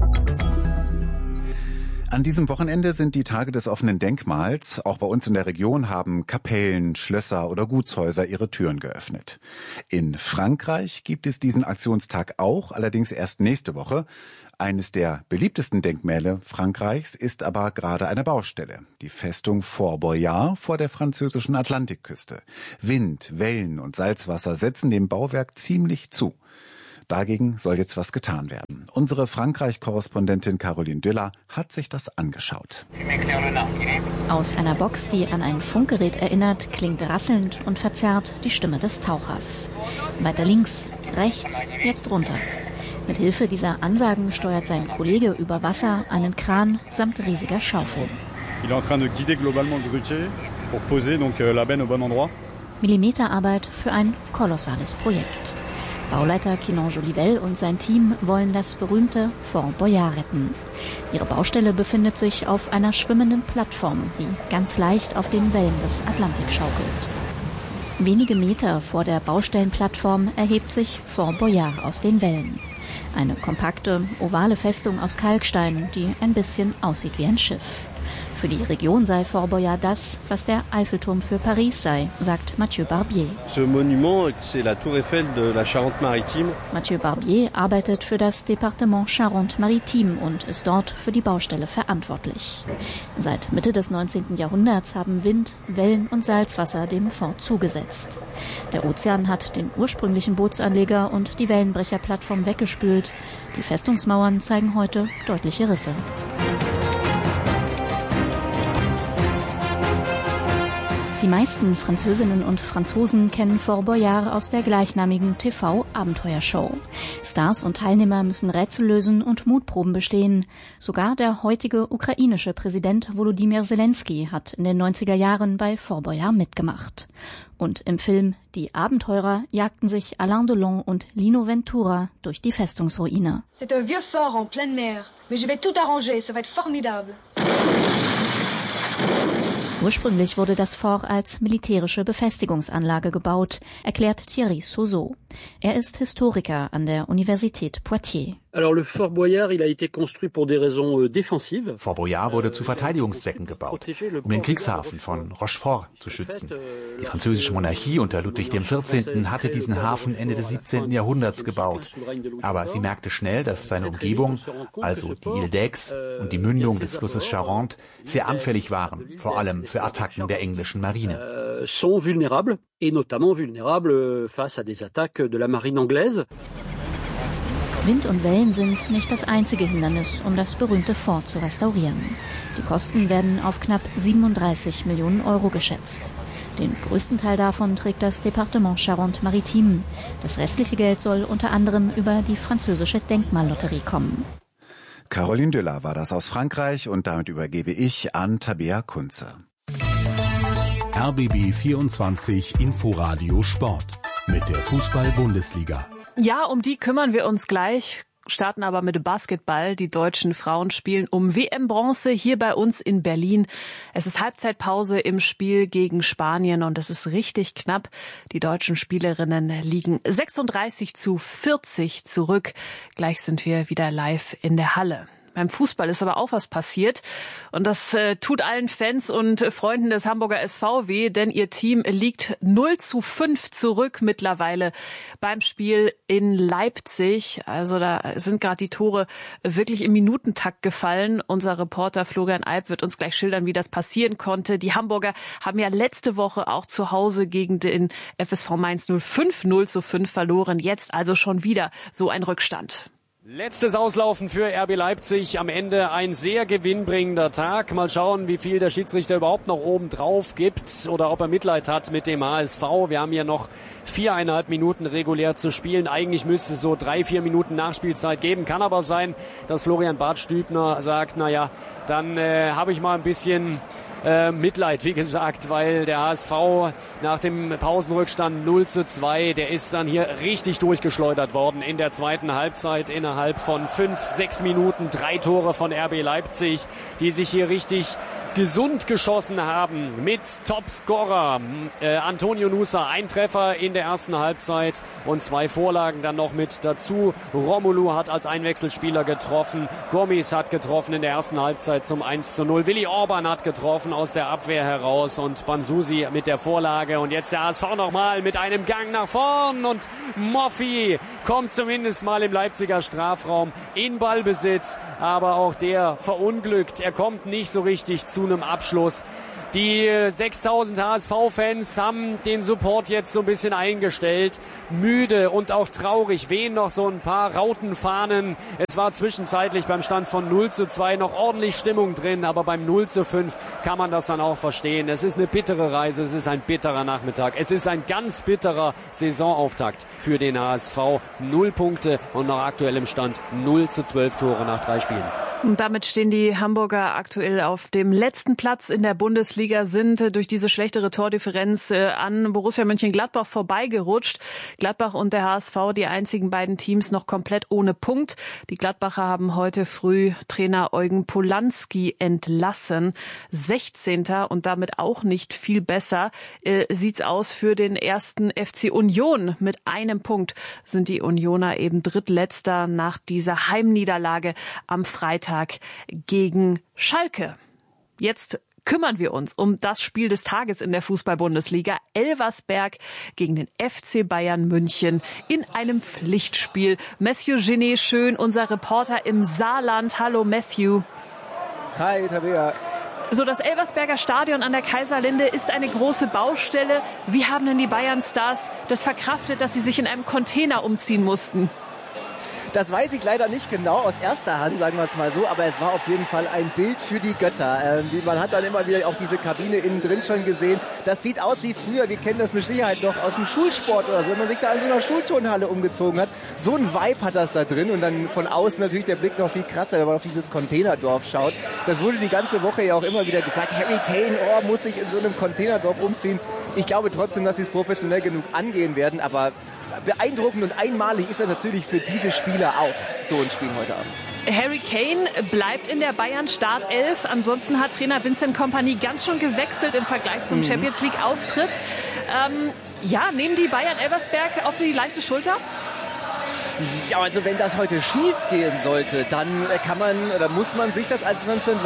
An diesem Wochenende sind die Tage des offenen Denkmals. Auch bei uns in der Region haben Kapellen, Schlösser oder Gutshäuser ihre Türen geöffnet. In Frankreich gibt es diesen Aktionstag auch, allerdings erst nächste Woche. Eines der beliebtesten Denkmäler Frankreichs ist aber gerade eine Baustelle. Die Festung Fort Boyard vor der französischen Atlantikküste. Wind, Wellen und Salzwasser setzen dem Bauwerk ziemlich zu. Dagegen soll jetzt was getan werden. Unsere Frankreich-Korrespondentin Caroline Düller hat sich das angeschaut. Aus einer Box, die an ein Funkgerät erinnert, klingt rasselnd und verzerrt die Stimme des Tauchers. Weiter links, rechts, jetzt runter. Mit Hilfe dieser Ansagen steuert sein Kollege über Wasser einen Kran samt riesiger Schaufel. Millimeterarbeit für ein kolossales Projekt. Bauleiter Quinon Jolivel und sein Team wollen das berühmte Fort Boyard retten. Ihre Baustelle befindet sich auf einer schwimmenden Plattform, die ganz leicht auf den Wellen des Atlantik schaukelt. Wenige Meter vor der Baustellenplattform erhebt sich Fort Boyard aus den Wellen. Eine kompakte, ovale Festung aus Kalkstein, die ein bisschen aussieht wie ein Schiff. Für die Region sei Fort Boyard das, was der Eiffelturm für Paris sei, sagt Mathieu Barbier. Mathieu Barbier arbeitet für das Departement Charente-Maritime und ist dort für die Baustelle verantwortlich. Seit Mitte des 19. Jahrhunderts haben Wind, Wellen und Salzwasser dem Fort zugesetzt. Der Ozean hat den ursprünglichen Bootsanleger und die Wellenbrecherplattform weggespült. Die Festungsmauern zeigen heute deutliche Risse. Die meisten Französinnen und Franzosen kennen Fort Boyard aus der gleichnamigen TV-Abenteuershow. Stars und Teilnehmer müssen Rätsel lösen und Mutproben bestehen. Sogar der heutige ukrainische Präsident Volodymyr Zelensky hat in den 90er Jahren bei Fort Boyard mitgemacht. Und im Film Die Abenteurer jagten sich Alain Delon und Lino Ventura durch die Festungsruine. C'est un vieux fort en pleine mer, mais je vais tout arranger, ça va être formidable. Ursprünglich wurde das Fort als militärische Befestigungsanlage gebaut, erklärt Thierry Sozo. Er ist Historiker an der Universität Poitiers. Fort Boyard wurde zu Verteidigungszwecken gebaut, um den Kriegshafen von Rochefort zu schützen. Die französische Monarchie unter Ludwig XIV. Hatte diesen Hafen Ende des 17. Jahrhunderts gebaut. Aber sie merkte schnell, dass seine Umgebung, also die Ile d'Aix und die Mündung des Flusses Charente, sehr anfällig waren, vor allem für Attacken der englischen Marine. Wind und Wellen sind nicht das einzige Hindernis, um das berühmte Fort zu restaurieren. Die Kosten werden auf knapp 37 Millionen Euro geschätzt. Den größten Teil davon trägt das Departement Charente-Maritime. Das restliche Geld soll unter anderem über die französische Denkmallotterie kommen. Caroline Düller war das aus Frankreich und damit übergebe ich an Tabea Kunze. RBB 24 Inforadio Sport mit der Fußball-Bundesliga. Ja, um die kümmern wir uns gleich, starten aber mit dem Basketball. Die deutschen Frauen spielen um WM-Bronze hier bei uns in Berlin. Es ist Halbzeitpause im Spiel gegen Spanien und es ist richtig knapp. Die deutschen Spielerinnen liegen 36-40 zurück. Gleich sind wir wieder live in der Halle. Beim Fußball ist aber auch was passiert und das tut allen Fans und Freunden des Hamburger SV weh, denn ihr Team liegt 0-5 zurück mittlerweile beim Spiel in Leipzig. Also da sind gerade die Tore wirklich im Minutentakt gefallen. Unser Reporter Florian Alp wird uns gleich schildern, wie das passieren konnte. Die Hamburger haben ja letzte Woche auch zu Hause gegen den FSV Mainz 05 0-5 verloren. Jetzt also schon wieder so ein Rückstand. Letztes Auslaufen für RB Leipzig. Am Ende ein sehr gewinnbringender Tag. Mal schauen, wie viel der Schiedsrichter überhaupt noch oben drauf gibt oder ob er Mitleid hat mit dem HSV. Wir haben hier noch 4,5 Minuten regulär zu spielen. Eigentlich müsste es so 3-4 Minuten Nachspielzeit geben. Kann aber sein, dass Florian Bartstübner sagt, naja, dann habe ich mal ein bisschen Mitleid, wie gesagt, weil der HSV nach dem Pausenrückstand 0-2, der ist dann hier richtig durchgeschleudert worden in der zweiten Halbzeit. Innerhalb von 5-6 Minuten 3 Tore von RB Leipzig, die sich hier richtig gesund geschossen haben mit Topscorer Antonio Nusa. Ein Treffer in der ersten Halbzeit und 2 Vorlagen dann noch mit dazu. Romelu hat als Einwechselspieler getroffen. Gomis hat getroffen in der ersten Halbzeit zum 1:0. Willi Orban hat getroffen aus der Abwehr heraus und Banzusi mit der Vorlage. Und jetzt der HSV nochmal mit einem Gang nach vorn und Moffi kommt zumindest mal im Leipziger Strafraum in Ballbesitz. Aber auch der verunglückt. Er kommt nicht so richtig zu einem Abschluss. Die 6000 HSV-Fans haben den Support jetzt so ein bisschen eingestellt. Müde und auch traurig wehen noch so ein paar Rautenfahnen. Es war zwischenzeitlich beim Stand von 0:2 noch ordentlich Stimmung drin, aber beim 0:5 kann man das dann auch verstehen. Es ist eine bittere Reise, es ist ein bitterer Nachmittag. Es ist ein ganz bitterer Saisonauftakt für den HSV. 0 Punkte und nach aktuellem Stand 0:12 Tore nach 3 Spielen. Und damit stehen die Hamburger aktuell auf dem letzten Platz in der Bundesliga, sind durch diese schlechtere Tordifferenz an Borussia Mönchengladbach vorbeigerutscht. Gladbach und der HSV, die einzigen beiden Teams noch komplett ohne Punkt. Die Gladbacher haben heute früh Trainer Eugen Polanski entlassen. 16. und damit auch nicht viel besser sieht's aus für den ersten FC Union. Mit 1 Punkt sind die Unioner eben drittletzter nach dieser Heimniederlage am Freitag gegen Schalke. Jetzt kümmern wir uns um das Spiel des Tages in der Fußball-Bundesliga. Elversberg gegen den FC Bayern München in einem Pflichtspiel. Matthew Genet Schön, unser Reporter im Saarland. Hallo Matthew. Hi Tabea. So, das Elversberger Stadion an der Kaiserlinde ist eine große Baustelle. Wie haben denn die Bayern-Stars das verkraftet, dass sie sich in einem Container umziehen mussten? Das weiß ich leider nicht genau aus erster Hand, sagen wir es mal so, aber es war auf jeden Fall ein Bild für die Götter. Man hat dann immer wieder auch diese Kabine innen drin schon gesehen. Das sieht aus wie früher, wir kennen das mit Sicherheit noch aus dem Schulsport oder so, wenn man sich da in so einer Schulturnhalle umgezogen hat. So ein Vibe hat das da drin und dann von außen natürlich der Blick noch viel krasser, wenn man auf dieses Containerdorf schaut. Das wurde die ganze Woche ja auch immer wieder gesagt, Harry Kane muss sich in so einem Containerdorf umziehen. Ich glaube trotzdem, dass sie es professionell genug angehen werden, aber beeindruckend und einmalig ist er natürlich für diese Spieler auch, so ein Spiel heute Abend. Harry Kane bleibt in der Bayern-Startelf. Ansonsten hat Trainer Vincent Kompany ganz schön gewechselt im Vergleich zum Champions League-Auftritt. Nehmen die Bayern Elversberg auf die leichte Schulter? Ja, also wenn das heute schief gehen sollte, dann muss man sich das als Vincent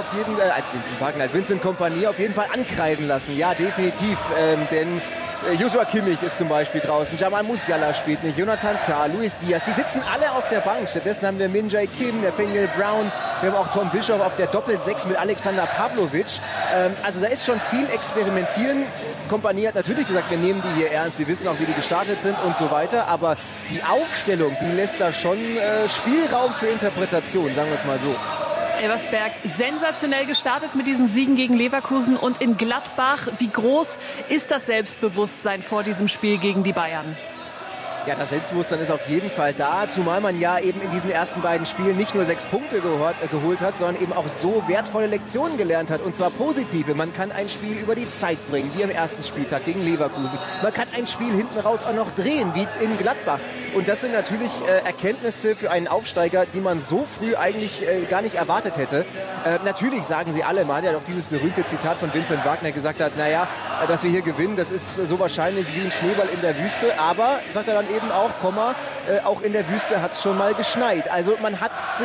Kompany auf jeden Fall ankreiden lassen. Ja, definitiv, denn Joshua Kimmich ist zum Beispiel draußen, Jamal Musiala spielt nicht, Jonathan Tah, Luis Diaz, die sitzen alle auf der Bank. Stattdessen haben wir Min Jae Kim, Nathaniel Brown, wir haben auch Tom Bischoff auf der Doppel-6 mit Alexander Pavlovic. Also da ist schon viel Experimentieren. Kompanie hat natürlich gesagt, wir nehmen die hier ernst, wir wissen auch, wie die gestartet sind und so weiter, aber die Aufstellung, die lässt da schon Spielraum für Interpretation, sagen wir es mal so. Elversberg sensationell gestartet mit diesen Siegen gegen Leverkusen und in Gladbach. Wie groß ist das Selbstbewusstsein vor diesem Spiel gegen die Bayern? Ja, das Selbstbewusstsein ist auf jeden Fall da, zumal man ja eben in diesen ersten beiden Spielen nicht nur 6 Punkte geholt hat, sondern eben auch so wertvolle Lektionen gelernt hat, und zwar positive. Man kann ein Spiel über die Zeit bringen, wie am ersten Spieltag gegen Leverkusen. Man kann ein Spiel hinten raus auch noch drehen, wie in Gladbach. Und das sind natürlich Erkenntnisse für einen Aufsteiger, die man so früh eigentlich gar nicht erwartet hätte. Natürlich sagen sie alle, man hat ja doch dieses berühmte Zitat von Vincent Wagner gesagt hat, naja, dass wir hier gewinnen, das ist so wahrscheinlich wie ein Schneeball in der Wüste, aber, sagt er dann eben auch, auch in der Wüste hat es schon mal geschneit. Also man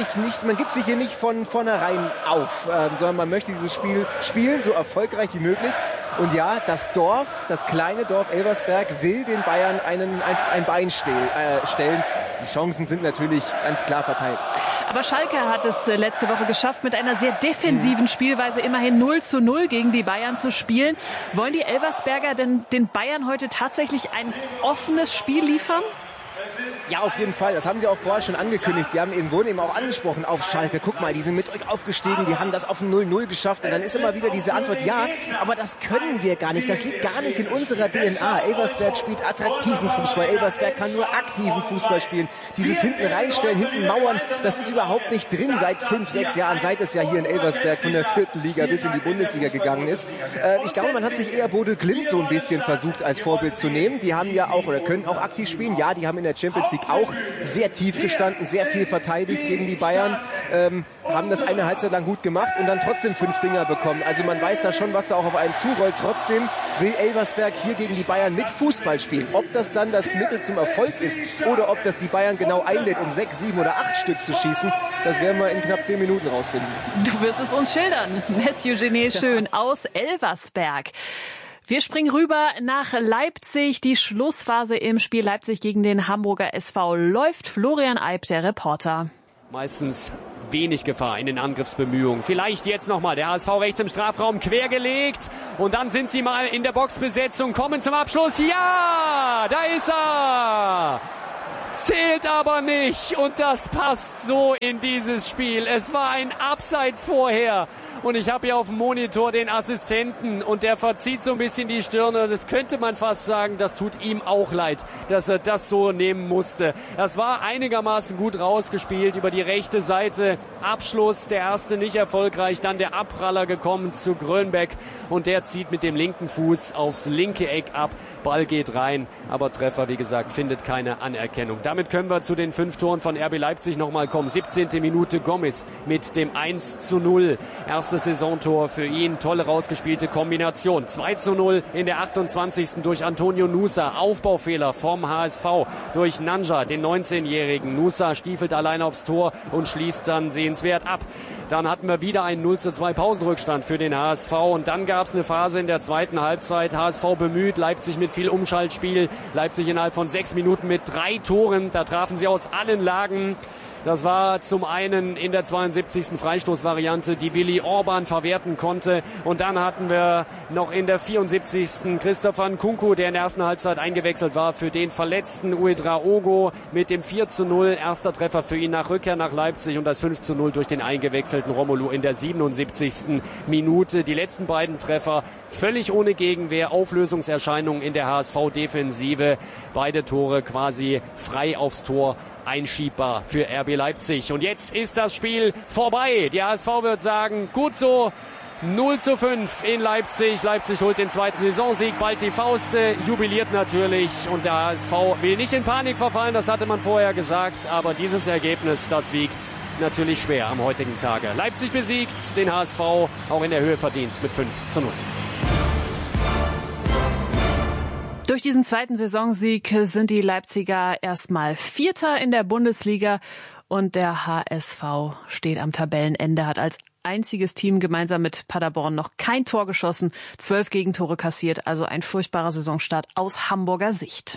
gibt sich hier nicht von vornherein auf, sondern man möchte dieses Spiel spielen, so erfolgreich wie möglich. Und ja, das kleine Dorf Elversberg will den Bayern ein Bein stellen. Die Chancen sind natürlich ganz klar verteilt. Aber Schalke hat es letzte Woche geschafft, mit einer sehr defensiven Spielweise immerhin 0:0 gegen die Bayern zu spielen. Wollen die Elversberger denn den Bayern heute tatsächlich ein offenes Spiel liefern? Ja, auf jeden Fall. Das haben sie auch vorher schon angekündigt. Sie wurden eben auch angesprochen auf Schalke. Guck mal, die sind mit euch aufgestiegen, die haben das auf ein 0:0 geschafft. Und dann ist immer wieder diese Antwort, ja, aber das können wir gar nicht. Das liegt gar nicht in unserer DNA. Elversberg spielt attraktiven Fußball. Elversberg kann nur aktiven Fußball spielen. Dieses hinten reinstellen, hinten mauern, das ist überhaupt nicht drin seit 5, 6 Jahren, seit es ja hier in Elversberg von der 4. Liga bis in die Bundesliga gegangen ist. Ich glaube, man hat sich eher Bodø Glimt so ein bisschen versucht als Vorbild zu nehmen. Die haben ja auch oder können auch aktiv spielen. Ja, die haben in der Champions League auch sehr tief gestanden, sehr viel verteidigt gegen die Bayern. haben das eine Halbzeit lang gut gemacht und dann trotzdem 5 Dinger bekommen. Also man weiß da schon, was da auch auf einen zurollt. Trotzdem will Elversberg hier gegen die Bayern mit Fußball spielen. Ob das dann das Mittel zum Erfolg ist oder ob das die Bayern genau einlädt, um 6, 7 oder 8 Stück zu schießen, das werden wir in knapp 10 Minuten rausfinden. Du wirst es uns schildern. Matthew Genet Schön aus Elversberg. Wir springen rüber nach Leipzig. Die Schlussphase im Spiel Leipzig gegen den Hamburger SV läuft. Florian Eib, der Reporter. Meistens wenig Gefahr in den Angriffsbemühungen. Vielleicht jetzt nochmal der HSV rechts im Strafraum quergelegt. Und dann sind sie mal in der Boxbesetzung, kommen zum Abschluss. Ja, da ist er! Zählt aber nicht. Und das passt so in dieses Spiel. Es war ein Abseits vorher. Und ich habe hier auf dem Monitor den Assistenten und der verzieht so ein bisschen die Stirne. Das könnte man fast sagen, das tut ihm auch leid, dass er das so nehmen musste. Das war einigermaßen gut rausgespielt über die rechte Seite. Abschluss, der erste nicht erfolgreich. Dann der Abpraller gekommen zu Grönbeck und der zieht mit dem linken Fuß aufs linke Eck ab. Ball geht rein, aber Treffer, wie gesagt, findet keine Anerkennung. Damit können wir zu den 5 Toren von RB Leipzig nochmal kommen. 17. Minute Gomez mit dem 1:0. Erstes Saisontor für ihn. Tolle rausgespielte Kombination. 2:0 in der 28. durch Antonio Nusa. Aufbaufehler vom HSV durch Nanja, den 19-jährigen. Nusa stiefelt allein aufs Tor und schließt dann sehenswert ab. Dann hatten wir wieder einen 0:2 Pausenrückstand für den HSV. Und dann gab es eine Phase in der zweiten Halbzeit. HSV bemüht, Leipzig mit viel Umschaltspiel. Leipzig innerhalb von 6 Minuten mit 3 Toren. Da trafen sie aus allen Lagen. Das war zum einen in der 72. Freistoßvariante, die Willi Orban verwerten konnte. Und dann hatten wir noch in der 74. Christopher Nkunku, der in der ersten Halbzeit eingewechselt war für den verletzten Ouedraogo mit dem 4:0. Erster Treffer für ihn nach Rückkehr nach Leipzig und das 5:0 durch den eingewechselten Romelu in der 77. Minute. Die letzten beiden Treffer völlig ohne Gegenwehr, Auflösungserscheinungen in der HSV-Defensive. Beide Tore quasi frei aufs Tor einschiebbar für RB Leipzig. Und jetzt ist das Spiel vorbei. Die HSV wird sagen, gut so, 0:5 in Leipzig. Leipzig holt den zweiten Saisonsieg, bald die Fauste, jubiliert natürlich. Und der HSV will nicht in Panik verfallen, das hatte man vorher gesagt. Aber dieses Ergebnis, das wiegt natürlich schwer am heutigen Tage. Leipzig besiegt, den HSV auch in der Höhe verdient mit 5:0. Durch diesen zweiten Saisonsieg sind die Leipziger erstmal Vierter in der Bundesliga und der HSV steht am Tabellenende, hat als einziges Team gemeinsam mit Paderborn noch kein Tor geschossen, 12 Gegentore kassiert, also ein furchtbarer Saisonstart aus Hamburger Sicht.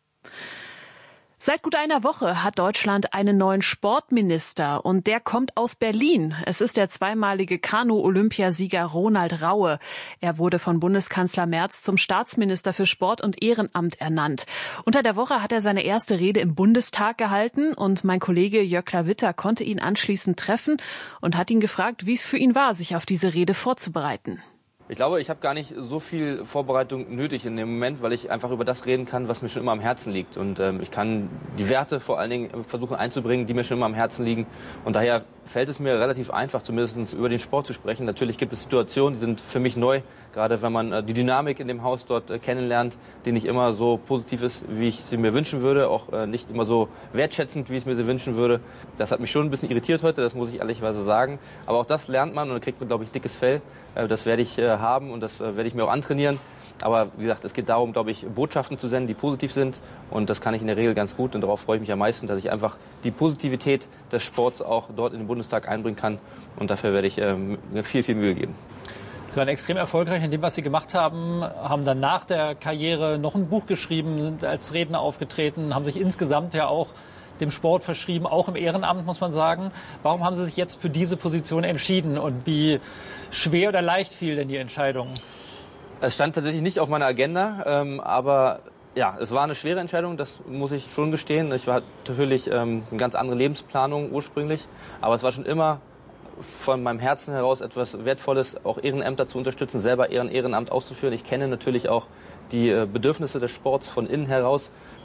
Seit gut einer Woche hat Deutschland einen neuen Sportminister und der kommt aus Berlin. Es ist der zweimalige Kanu-Olympiasieger Ronald Raue. Er wurde von Bundeskanzler Merz zum Staatsminister für Sport und Ehrenamt ernannt. Unter der Woche hat er seine erste Rede im Bundestag gehalten und mein Kollege Jörg Klawitter konnte ihn anschließend treffen und hat ihn gefragt, wie es für ihn war, sich auf diese Rede vorzubereiten. Ich glaube, ich habe gar nicht so viel Vorbereitung nötig in dem Moment, weil ich einfach über das reden kann, was mir schon immer am Herzen liegt. Und ich kann die Werte vor allen Dingen versuchen einzubringen, die mir schon immer am Herzen liegen. Und daher fällt es mir relativ einfach, zumindest über den Sport zu sprechen. Natürlich gibt es Situationen, die sind für mich neu, gerade wenn man die Dynamik in dem Haus dort kennenlernt, die nicht immer so positiv ist, wie ich sie mir wünschen würde, auch nicht immer so wertschätzend, wie ich es mir sie wünschen würde. Das hat mich schon ein bisschen irritiert heute, das muss ich ehrlicherweise sagen. Aber auch das lernt man und da kriegt man, glaube ich, dickes Fell. Das werde ich haben und das werde ich mir auch antrainieren. Aber wie gesagt, es geht darum, glaube ich, Botschaften zu senden, die positiv sind. Und das kann ich in der Regel ganz gut. Und darauf freue ich mich am meisten, dass ich einfach die Positivität des Sports auch dort in den Bundestag einbringen kann. Und dafür werde ich mir viel, viel Mühe geben. Sie waren extrem erfolgreich in dem, was Sie gemacht haben, haben dann nach der Karriere noch ein Buch geschrieben, sind als Redner aufgetreten, haben sich insgesamt ja auch dem Sport verschrieben, auch im Ehrenamt, muss man sagen. Warum haben Sie sich jetzt für diese Position entschieden und wie schwer oder leicht fiel denn die Entscheidung? Es stand tatsächlich nicht auf meiner Agenda, aber ja, es war eine schwere Entscheidung, das muss ich schon gestehen. Ich war natürlich eine ganz andere Lebensplanung ursprünglich, aber es war schon immer von meinem Herzen heraus etwas Wertvolles, auch Ehrenämter zu unterstützen, selber Ehrenamt auszuführen. Ich kenne natürlich auch die Bedürfnisse des Sports von innen heraus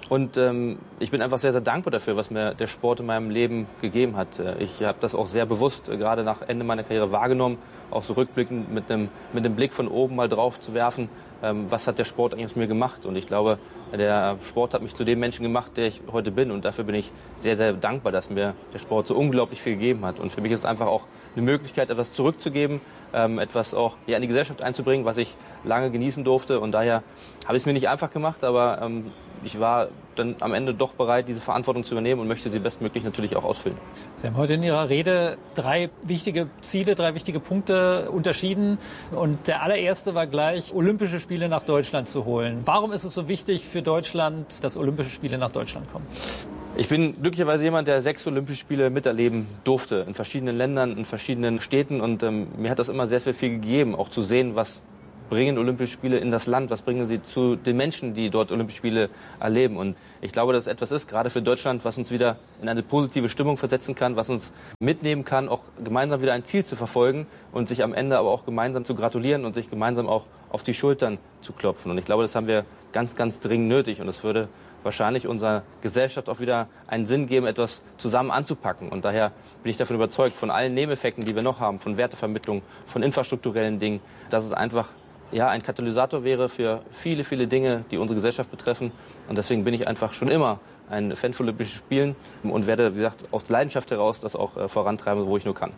Und ich bin einfach sehr, sehr dankbar dafür, was mir der Sport in meinem Leben gegeben hat. Ich habe das auch sehr bewusst gerade nach Ende meiner Karriere wahrgenommen, auch so rückblickend mit dem Blick von oben mal drauf zu werfen, was hat der Sport eigentlich aus mir gemacht. Und ich glaube, der Sport hat mich zu dem Menschen gemacht, der ich heute bin. Und dafür bin ich sehr, sehr dankbar, dass mir der Sport so unglaublich viel gegeben hat. Und für mich ist es einfach auch eine Möglichkeit, etwas zurückzugeben, etwas auch in die Gesellschaft einzubringen, was ich lange genießen durfte. Und daher habe ich es mir nicht einfach gemacht, aber ich war dann am Ende doch bereit, diese Verantwortung zu übernehmen und möchte sie bestmöglich natürlich auch ausfüllen. Sie haben heute in Ihrer Rede 3 wichtige Ziele, 3 wichtige Punkte unterschieden. Und der allererste war gleich, Olympische Spiele nach Deutschland zu holen. Warum ist es so wichtig für Deutschland, dass Olympische Spiele nach Deutschland kommen? Ich bin glücklicherweise jemand, der 6 Olympische Spiele miterleben durfte, in verschiedenen Ländern, in verschiedenen Städten. Und mir hat das immer sehr, sehr viel gegeben, auch zu sehen, was bringen Olympische Spiele in das Land, was bringen sie zu den Menschen, die dort Olympische Spiele erleben. Und ich glaube, dass es etwas ist, gerade für Deutschland, was uns wieder in eine positive Stimmung versetzen kann, was uns mitnehmen kann, auch gemeinsam wieder ein Ziel zu verfolgen und sich am Ende aber auch gemeinsam zu gratulieren und sich gemeinsam auch auf die Schultern zu klopfen. Und ich glaube, das haben wir ganz, ganz dringend nötig. Und es würde wahrscheinlich unserer Gesellschaft auch wieder einen Sinn geben, etwas zusammen anzupacken. Und daher bin ich davon überzeugt, von allen Nebeneffekten, die wir noch haben, von Wertevermittlung, von infrastrukturellen Dingen, dass es einfach ein Katalysator wäre für viele, viele Dinge, die unsere Gesellschaft betreffen. Und deswegen bin ich einfach schon immer ein Fan von Olympischen Spielen und werde, wie gesagt, aus Leidenschaft heraus das auch vorantreiben, wo ich nur kann.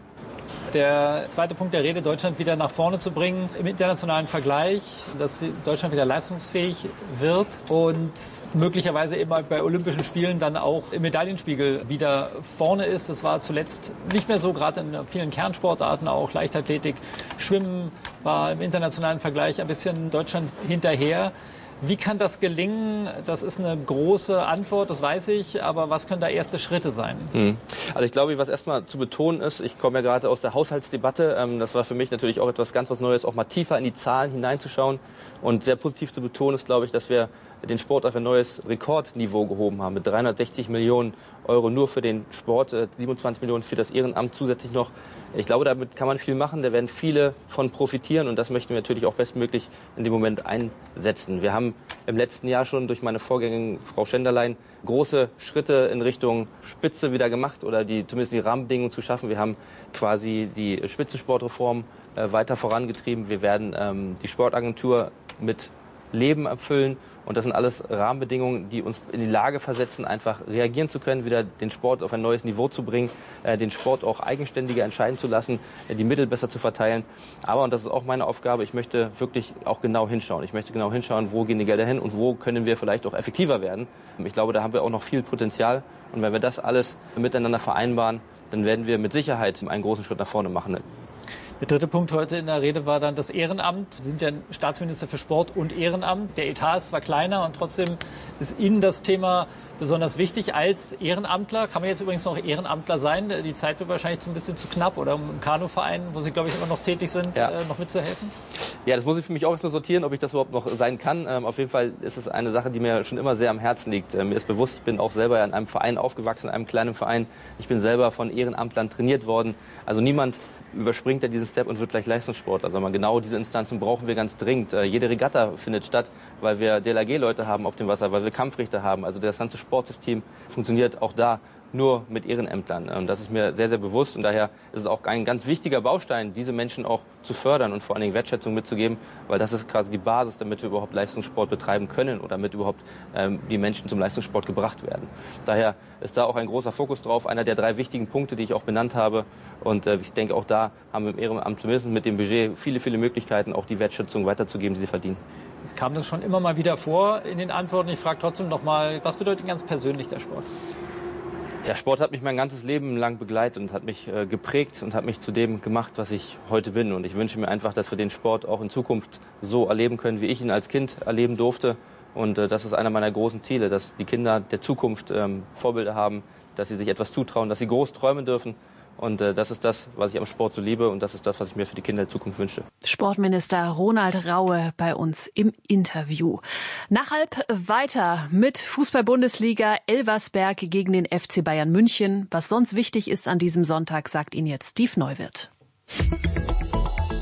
Der zweite Punkt der Rede, Deutschland wieder nach vorne zu bringen im internationalen Vergleich, dass Deutschland wieder leistungsfähig wird und möglicherweise immer bei Olympischen Spielen dann auch im Medaillenspiegel wieder vorne ist. Das war zuletzt nicht mehr so, gerade in vielen Kernsportarten, auch Leichtathletik, Schwimmen war im internationalen Vergleich ein bisschen Deutschland hinterher. Wie kann das gelingen? Das ist eine große Antwort, das weiß ich, aber was können da erste Schritte sein? Also ich glaube, was erstmal zu betonen ist, ich komme ja gerade aus der Haushaltsdebatte, das war für mich natürlich auch etwas ganz was Neues, auch mal tiefer in die Zahlen hineinzuschauen und sehr positiv zu betonen ist, glaube ich, dass wir den Sport auf ein neues Rekordniveau gehoben haben mit 360 Millionen Euro nur für den Sport, 27 Millionen für das Ehrenamt zusätzlich noch. Ich glaube, damit kann man viel machen, da werden viele von profitieren und das möchten wir natürlich auch bestmöglich in dem Moment einsetzen. Wir haben im letzten Jahr schon durch meine Vorgängerin Frau Schenderlein große Schritte in Richtung Spitze wieder gemacht oder zumindest die Rahmenbedingungen zu schaffen. Wir haben quasi die Spitzensportreform weiter vorangetrieben. Wir werden die Sportagentur mit Leben erfüllen. Und das sind alles Rahmenbedingungen, die uns in die Lage versetzen, einfach reagieren zu können, wieder den Sport auf ein neues Niveau zu bringen, den Sport auch eigenständiger entscheiden zu lassen, die Mittel besser zu verteilen. Aber, und das ist auch meine Aufgabe, ich möchte wirklich auch genau hinschauen. Ich möchte genau hinschauen, wo gehen die Gelder hin und wo können wir vielleicht auch effektiver werden. Ich glaube, da haben wir auch noch viel Potenzial. Und wenn wir das alles miteinander vereinbaren, dann werden wir mit Sicherheit einen großen Schritt nach vorne machen. Der dritte Punkt heute in der Rede war dann das Ehrenamt. Sie sind ja Staatsminister für Sport und Ehrenamt. Der Etat ist zwar kleiner und trotzdem ist Ihnen das Thema besonders wichtig als Ehrenamtler. Kann man jetzt übrigens noch Ehrenamtler sein? Die Zeit wird wahrscheinlich ein bisschen zu knapp. Oder im Kanuverein, wo Sie, glaube ich, immer noch tätig sind, noch mitzuhelfen? Ja, das muss ich für mich auch erstmal sortieren, ob ich das überhaupt noch sein kann. Auf jeden Fall ist es eine Sache, die mir schon immer sehr am Herzen liegt. Mir ist bewusst, ich bin auch selber in einem Verein aufgewachsen, in einem kleinen Verein. Ich bin selber von Ehrenamtlern trainiert worden. Also niemand überspringt er diesen Step und wird gleich Leistungssport. Also genau diese Instanzen brauchen wir ganz dringend. Jede Regatta findet statt, weil wir DLRG-Leute haben auf dem Wasser, weil wir Kampfrichter haben. Also das ganze Sportsystem funktioniert auch da nur mit Ehrenämtlern. Und das ist mir sehr, sehr bewusst. Und daher ist es auch ein ganz wichtiger Baustein, diese Menschen auch zu fördern und vor allen Dingen Wertschätzung mitzugeben, weil das ist quasi die Basis, damit wir überhaupt Leistungssport betreiben können oder damit überhaupt die Menschen zum Leistungssport gebracht werden. Daher ist da auch ein großer Fokus drauf, einer der 3 wichtigen Punkte, die ich auch benannt habe. Und ich denke, auch da haben wir im Ehrenamt zumindest mit dem Budget viele, viele Möglichkeiten, auch die Wertschätzung weiterzugeben, die sie verdienen. Es kam das schon immer mal wieder vor in den Antworten. Ich frage trotzdem noch mal, was bedeutet ganz persönlich der Sport? Der Sport hat mich mein ganzes Leben lang begleitet und hat mich geprägt und hat mich zu dem gemacht, was ich heute bin. Und ich wünsche mir einfach, dass wir den Sport auch in Zukunft so erleben können, wie ich ihn als Kind erleben durfte. Und das ist einer meiner großen Ziele, dass die Kinder der Zukunft Vorbilder haben, dass sie sich etwas zutrauen, dass sie groß träumen dürfen. Und das ist das, was ich am Sport so liebe und das ist das, was ich mir für die Kinder der Zukunft wünsche. Sportminister Ronald Raue bei uns im Interview. Nach halb weiter mit Fußball-Bundesliga Elversberg gegen den FC Bayern München. Was sonst wichtig ist an diesem Sonntag, sagt Ihnen jetzt Steve Neuwirth.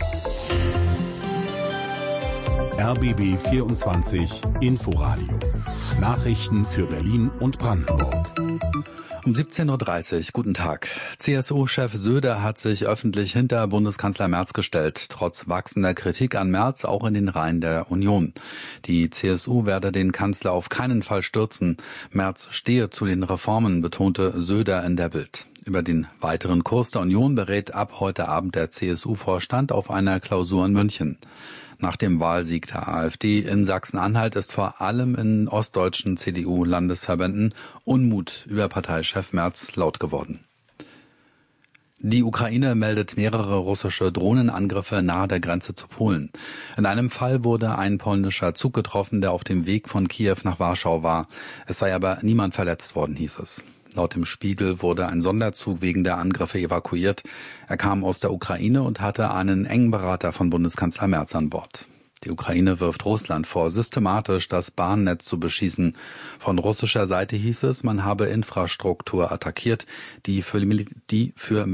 RBB 24 Inforadio. Nachrichten für Berlin und Brandenburg. Um 17.30 Uhr, guten Tag. CSU-Chef Söder hat sich öffentlich hinter Bundeskanzler Merz gestellt, trotz wachsender Kritik an Merz auch in den Reihen der Union. Die CSU werde den Kanzler auf keinen Fall stürzen. Merz stehe zu den Reformen, betonte Söder in der Bild. Über den weiteren Kurs der Union berät ab heute Abend der CSU-Vorstand auf einer Klausur in München. Nach dem Wahlsieg der AfD in Sachsen-Anhalt ist vor allem in ostdeutschen CDU-Landesverbänden Unmut über Parteichef Merz laut geworden. Die Ukraine meldet mehrere russische Drohnenangriffe nahe der Grenze zu Polen. In einem Fall wurde ein polnischer Zug getroffen, der auf dem Weg von Kiew nach Warschau war. Es sei aber niemand verletzt worden, hieß es. Laut dem Spiegel wurde ein Sonderzug wegen der Angriffe evakuiert. Er kam aus der Ukraine und hatte einen engen Berater von Bundeskanzler Merz an Bord. Die Ukraine wirft Russland vor, systematisch das Bahnnetz zu beschießen. Von russischer Seite hieß es, man habe Infrastruktur attackiert, die für